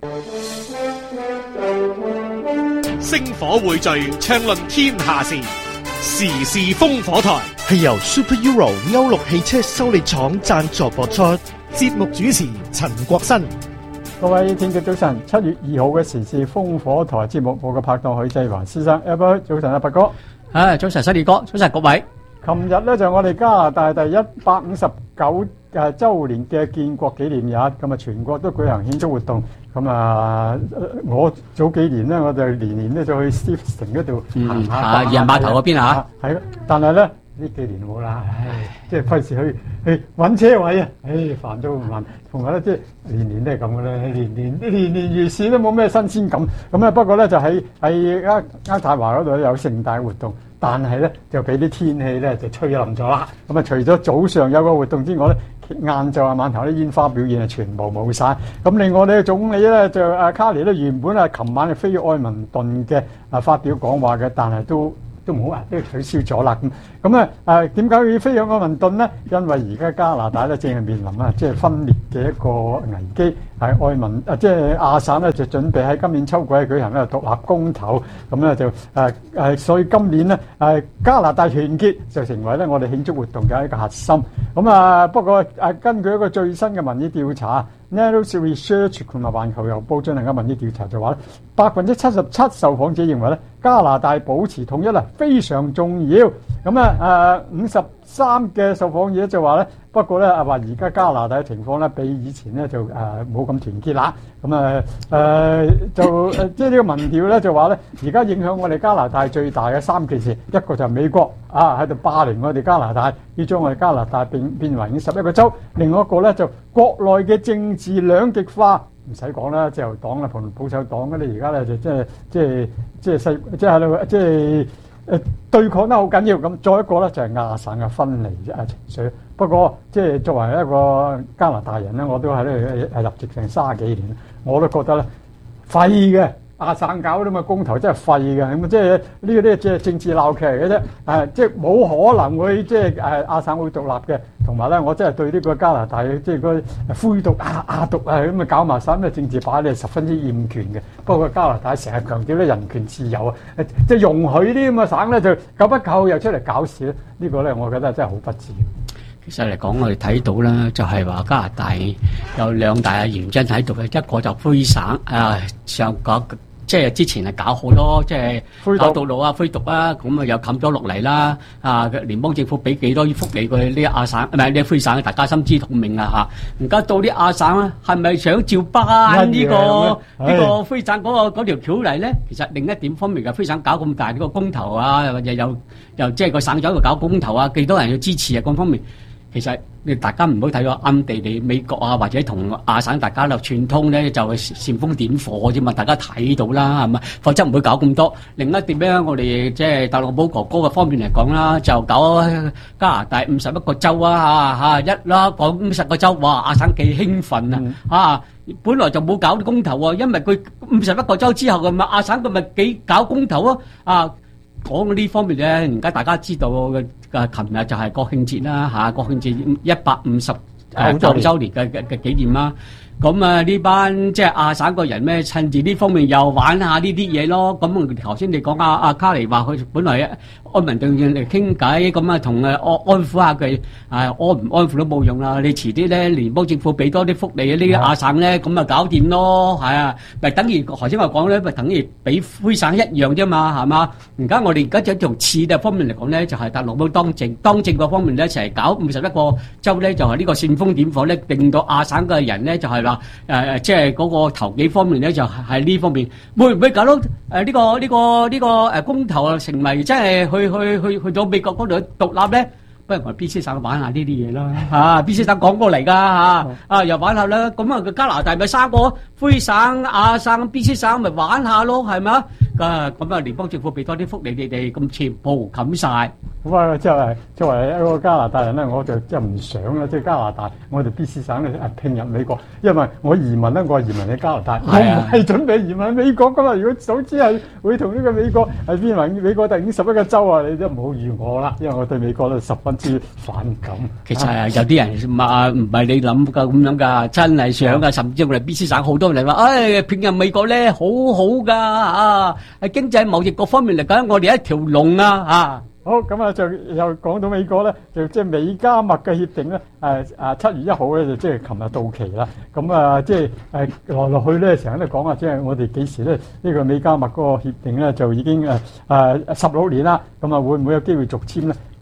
星火匯聚，暢論天下事。時事烽火台係由 Super Euro 歐陸汽車修理廠贊助播出，節目主持陳國新。 各位聽眾早晨，七月二號嘅時事烽火台節目，我嘅拍檔許志華先生，阿伯早晨，阿伯哥， 係早晨，犀利哥，早晨各位。 琴日咧就我哋加拿大第一百五十九誒週年嘅建國紀念日，咁啊全國都舉行慶祝活動。 咁啊，我早幾年咧，我就年年都就去 Steveston 嗰度行下。 啊，人碼頭嗰邊啊？ 係，但係咧呢幾年冇啦，唉，即係費事去去揾車位啊，唉，煩到唔煩。同埋咧，即係年年都係咁嘅咧，年年年年如是都冇咩新鮮感。咁啊，不過咧就喺喺啱啱太華嗰度有盛大活動，但係咧就俾啲天氣咧就吹冧咗啦。咁啊，除咗早上有個活動之外咧，晏晝啊，晚頭啲煙花表演啊，全部冇晒。咁另外咧，總理咧就阿卡尼咧原本啊，琴晚係飛愛民頓嘅啊發表講話嘅，但係都都唔好啊，都取消咗啦。咁咁啊誒點解要飛向愛民頓咧？因為而家加拿大咧正係面臨啊，即係分裂嘅一個危機。係愛民啊，即係亞省咧就準備喺今年秋季舉行咧獨立公投，咁咧就誒誒，所以今年咧誒加拿大團結就成為咧我哋慶祝活動嘅一個核心。咁啊，不過誒根據一個最新嘅民意調查 ，National Research 同埋環球郵報進行嘅民意調查就話咧，百分之七十七受訪者認為咧加拿大保持統一啊非常重要。咁啊誒五十三嘅受訪者就話咧。不過咧，啊話而家加拿大嘅情況咧，比以前咧就誒冇咁團結啦。咁啊誒就誒，即係呢個民調咧就話咧，而家影響我哋加拿大最大嘅三件事，一個就係美國啊喺度霸凌我哋加拿大，要將我哋加拿大變變為五十一個州；另外一個咧就國內嘅政治兩極化，唔使講啦，自由黨啦同保守黨嗰啲而家咧就即係即係即係細即係喺度即係誒對抗得好緊要。咁再一個咧就係亞省嘅分離啊情緒。不過，即係作為一個加拿大人咧，我都喺度係入籍成卅幾年，我都覺得咧廢嘅亞省搞啲咁嘅公投真係廢嘅，咁即係呢個啲即係政治鬧劇嚟嘅啫，誒即係冇可能會即係誒亞省會獨立嘅，同埋咧我真係對呢個加拿大即係嗰灰獨亞亞獨啊咁啊搞埋晒咁嘅政治把咧十分之厭倦嘅。不過加拿大成日強調咧人權自由啊，即係容許啲咁嘅省咧就夠不夠又出嚟搞事咧，呢個咧我覺得真係好不智。 其實嚟講，我哋睇到啦，就係話加拿大有兩大嘅原因喺度嘅，一個就灰省啊，上個即係之前係搞好多即係搞道路啊、灰毒啊，咁啊又冚咗落嚟啦。啊，聯邦政府俾幾多福利佢呢啲亞省，唔係呢啲灰省，大家心知肚明啦嚇。而家到啲亞省咧，係咪想照搬呢個呢個灰省嗰個嗰條橋嚟咧？其實另一點方面嘅灰省搞咁大呢個公投啊，又又又即係個省長喺度搞公投啊，幾多人要支持啊？嗰方面。其實你大家唔好睇到暗地地美國啊，或者同亞省大家就串通咧，就係煽風點火啫嘛。大家睇到啦，係咪？否則唔會搞咁多。另一點咧，我哋即係特朗普哥哥嘅方面嚟講啦，就搞加拿大五十一個州啊，嚇嚇一啦，講五十個州，哇！亞省幾興奮啊！嚇，本來就冇搞公投喎，因為佢五十一個州之後嘅嘛，亞省佢咪幾搞公投啊？啊！講呢方面咧，而家大家知道嘅，誒，琴日就係國慶節啦，嚇，國慶節一百五十誒九週年嘅嘅嘅紀念啦。咁啊，呢班即係亞省個人咩，趁住呢方面又玩下呢啲嘢咯。咁頭先你講阿阿卡尼話佢本來安民頓嚟傾偈，咁啊同誒安安撫下佢，啊安唔安撫都冇用啦。你遲啲咧，聯邦政府俾多啲福利啊，呢啲亞省咧，咁啊搞掂咯，係啊，咪等於頭先話講咧，咪等於俾灰省一樣啫嘛，係嘛？而家我哋而家就從次嘅方面嚟講咧，就係特朗普當政，當政嗰方面咧，就係搞五十一個州咧，就係呢個煽風點火咧，令到亞省嘅人咧就係話誒誒，即係嗰個投幾方面咧，就係呢方面會唔會搞到誒呢個呢個呢個誒公投啊，成為即係去去去去到美國嗰度獨立咧？不如我哋 B C 省玩下呢啲嘢啦嚇，B C 省講過嚟㗎嚇，啊又玩下啦，咁啊加拿大咪三個灰省、亞省、B C 省咪玩下咯，係咪啊？啊咁啊聯邦政府俾多啲福利你哋，咁全部冚曬。 咁啊，即係作為一個加拿大人咧，我就即係唔想啦，即係加拿大，我哋 B C 省咧誒併入美國，因為我移民咧，我係移民喺加拿大，我唔係準備移民美國噶嘛。如果早知係會同呢個美國係變為美國第五十一個州啊，你都唔好預我啦，因為我對美國咧十分之反感。 其實係有啲人啊，唔係你諗噶咁樣噶，真係想噶，甚至我哋 B C 省好多人話，誒併入美國咧好好噶啊，喺經濟貿易各方面嚟講，我哋一條龍啊啊！ 好，咁啊就又講到美國咧，就即係美加墨嘅協定咧，誒誒七月一號咧就即係琴日到期啦。咁啊即係誒來來去咧成日都講啊，即係我哋幾時咧呢個美加墨嗰個協定咧就已經誒誒十六年啦。咁啊會唔會有機會續簽咧？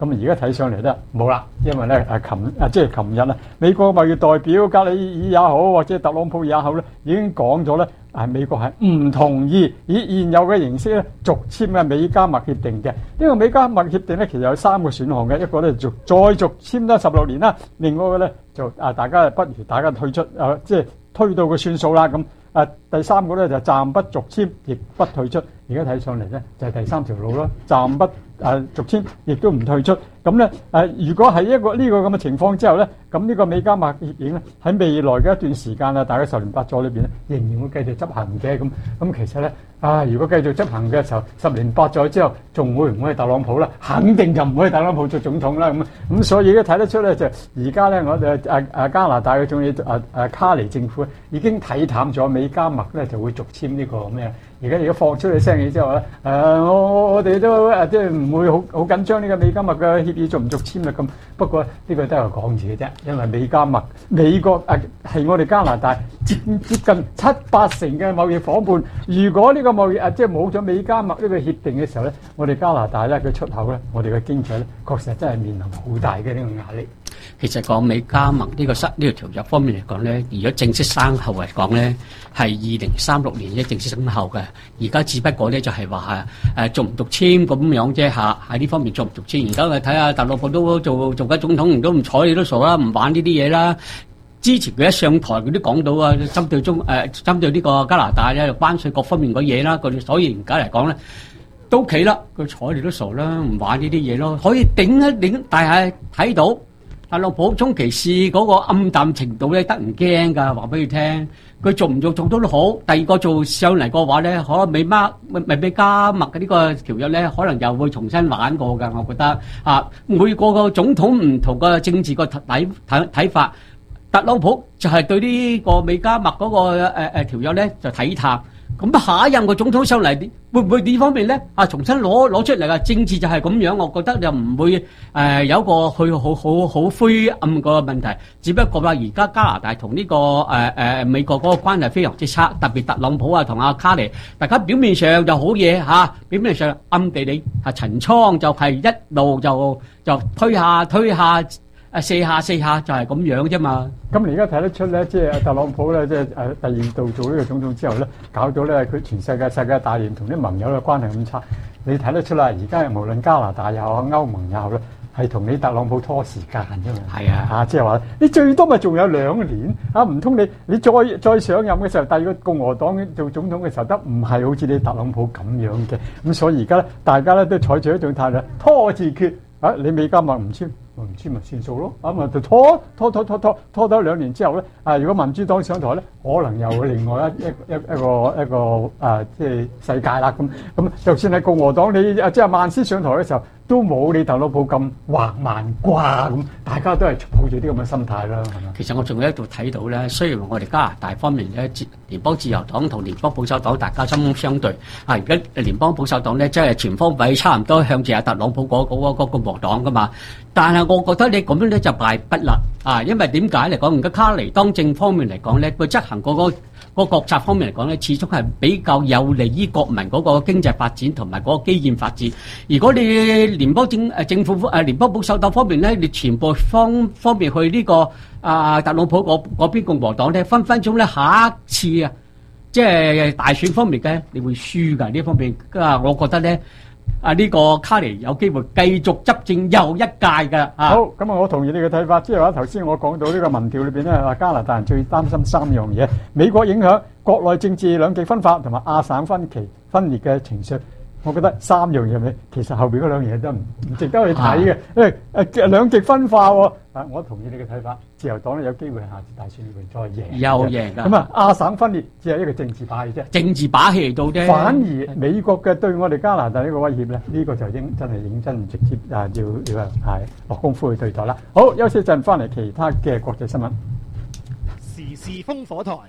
咁而家睇上嚟咧冇啦，因為咧誒琴啊即係琴日啊，美國貿易代表格里爾也好，或者特朗普也好咧，已經講咗咧，係美國係唔同意以現有嘅形式咧續簽嘅美加墨協定嘅。呢個美加墨協定咧其實有三個選項嘅，一個咧續再續簽多十六年啦，另外一個咧就啊大家不如大家退出啊即係推到個算數啦咁。啊，第三個咧就暫不續簽，亦不退出。而家睇上嚟咧就係、是、第三條路咯，暫不啊續簽，亦都唔退出。咁咧誒，如果係一個呢、這個咁嘅情況之後咧，咁呢個美加墨協議咧喺未來嘅一段時間啊，大概十年八載裏邊咧，仍然會繼續執行嘅。咁咁其實咧啊，如果繼續執行嘅時候，十年八載之後，仲會唔會係特朗普啦？肯定就唔會係特朗普做總統啦。咁咁所以而家睇得出咧，就而家咧我哋誒誒加拿大嘅總理誒誒卡尼政府已經睇淡咗美加墨咧就會續簽呢個咩？而家而家放出嚟聲氣之後咧，誒、呃、我我哋都誒即係唔會好好緊張呢個美加墨嘅協議續唔續簽啦咁。不過呢個都係講字嘅啫，因為美加墨美國誒係我哋加拿大接接近七八成嘅貿易夥伴。如果呢個貿易誒即係冇咗美加墨呢個協定嘅時候咧，我哋加拿大咧嘅出口咧，我哋嘅經濟咧確實真係面臨好大嘅呢個壓力。 其實講美加盟呢個呢個條約方面嚟講咧，如果正式生效嚟講咧，係二零三六年一正式生效嘅。而家只不過咧就係話係誒續唔續簽咁樣啫嚇，喺呢方面續唔續簽。而家我睇下特朗普都做做緊總統，都唔睬你都傻啦，唔玩呢啲嘢啦。之前佢一上台佢都講到啊，針對中誒、呃、針對呢個加拿大咧關稅各方面嘅嘢啦，佢所以而家嚟講咧都企啦，佢睬你都傻啦，唔玩呢啲嘢咯，可以頂一頂，但係睇到。特朗普中期試嗰個暗淡程度咧，得唔驚㗎？話俾你聽，佢做唔做做到都好。第二個做上嚟嘅話咧，可能美加咪美加墨嘅呢個條約咧，可能又會重新玩過㗎。我覺得啊，每個個總統唔同嘅政治個睇睇睇法，特朗普就係對呢個美加墨嗰個誒誒條約咧就睇淡。咁下一任個總統上嚟會唔會呢方面咧啊重新攞攞出嚟啊？政治就係咁樣，我覺得就唔會誒、呃、有一個去好好好灰暗個問題。只不過話而家加拿大同呢、這個誒誒、呃、美國嗰個關係非常之差，特別特朗普啊同阿卡尼，大家表面上就好嘢嚇、啊，表面上暗地裏啊陳倉就係一路就就推下推下。誒四下四下就係咁樣啫嘛。 咁你而家睇得出咧，即係特朗普咧，即係誒第二度做呢個總統之後咧，搞到咧佢全世界世界大連同啲盟友嘅關係咁差，你睇得出啦。而家無論加拿大又好，歐盟又好咧，係同你特朗普拖時間啫嘛。係啊，嚇即係話你最多咪仲有兩年啊？唔通你你再再上任嘅時候，第二個共和黨做總統嘅時候，得唔係好似你特朗普咁樣嘅？咁所以而家咧，大家咧都採取一種態度，拖字決啊！你美加墨唔簽。唔簽咪算數咯，咁啊就拖拖拖拖拖拖多兩年之後咧，啊如果民主黨上台咧，可能又會另外一一一一個一個啊即係世界啦咁咁，就算係共和黨你啊即係曼斯上台嘅時候，都冇你特朗普咁橫蠻掛咁，大家都係抱住啲咁嘅心態啦，係嘛？ 其實我仲喺度睇到咧，雖然我哋加拿大方面咧，聯邦自由黨同聯邦保守黨大家針鋒相對，啊而家聯邦保守黨咧即係全方位差唔多向住阿特朗普嗰嗰嗰嗰共和黨噶嘛。但係我覺得你咁樣咧就敗筆啦，啊，因為點解嚟講？而家卡尼當政方面嚟講咧，佢執行嗰個個國策方面嚟講咧，始終係比較有利於國民嗰個經濟發展同埋嗰個基建發展。如果你聯邦政誒政府誒聯邦保守黨方面咧，你全部方方面去呢個啊特朗普嗰嗰邊共和黨咧，分分鐘咧下一次啊，即係大選方面嘅，你會輸㗎呢方面。啊，我覺得咧。啊！呢、這個卡尼有機會繼續執政又一屆嘅。啊、 好，咁啊，我同意你嘅睇法。即係話頭先我講到呢個民調裏邊咧，話加拿大人最擔心三樣嘢：美國影響、國內政治兩極分化同埋亞省分歧分裂嘅情緒。我覺得三樣嘢咧，其實後邊嗰兩樣嘢都唔唔值得去睇嘅。因為誒兩極分化喎。啊，我同意你嘅睇法。自由黨咧有機會下次大選會再贏， 又贏㗎。 咁啊，亞省分裂只係一個政治把戲啫， 政治把戲嚟到啫。 反而美國嘅對我哋加拿大呢個威脅咧，呢、呢個就應真係認真直接啊，要要係落功夫去對待啦。好，休息一陣，翻嚟其他嘅國際新聞。 時事烽火台。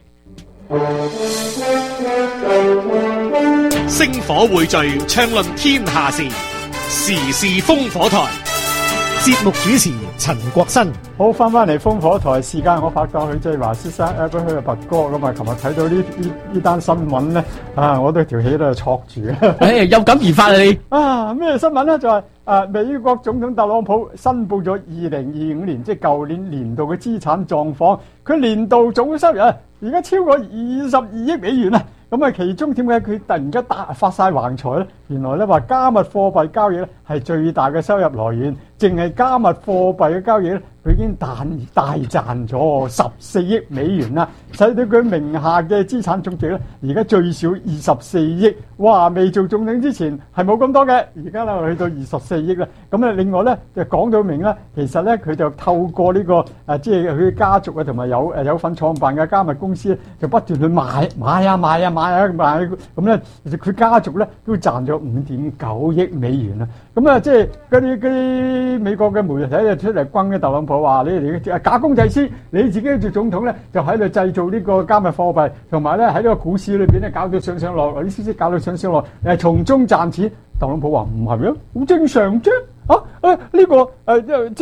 星火匯聚，暢論天下事。時事烽火台，節目主持陳國新。 好，翻翻嚟烽火台時間，我拍檔許志華先生，誒，佢去拔哥咁啊！琴日睇到呢呢呢單新聞咧，啊，我都條氣都係挫住。 誒，有感而發啊你！ 啊，咩新聞咧？就係啊，美國總統特朗普申報咗二零二五年即係舊年年度嘅資產狀況，佢年度總收入啊，而家超過二十二億美元啊！咁啊，其中點解佢突然間大發晒橫財咧？原來咧話加密貨幣交易咧係最大嘅收入來源，淨係加密貨幣嘅交易咧，佢已經大大賺咗十四億美元啦，使到佢名下嘅資產總值咧，而家最少二十四億。哇！未做總統之前係冇咁多嘅，而家咧去到二十四億啦。咁咧另外咧就講到明啦，其實咧佢就透過呢、這個誒，即係佢家族啊同埋有誒有份創辦嘅加密公司咧，就不斷去買買啊買啊買啊買，咁咧其實佢家族咧都賺咗五點九億美元啊！咁啊，即係嗰啲嗰啲美國嘅媒體就出嚟轟嘅特朗普話：你哋假公濟私，你自己做總統咧就喺度製造呢個加密貨幣，同埋咧喺呢個股市裏邊咧搞到上上落落，啲消息搞到上上落，誒從中賺錢。特朗普話唔係咩，好正常啫。啊誒呢個誒。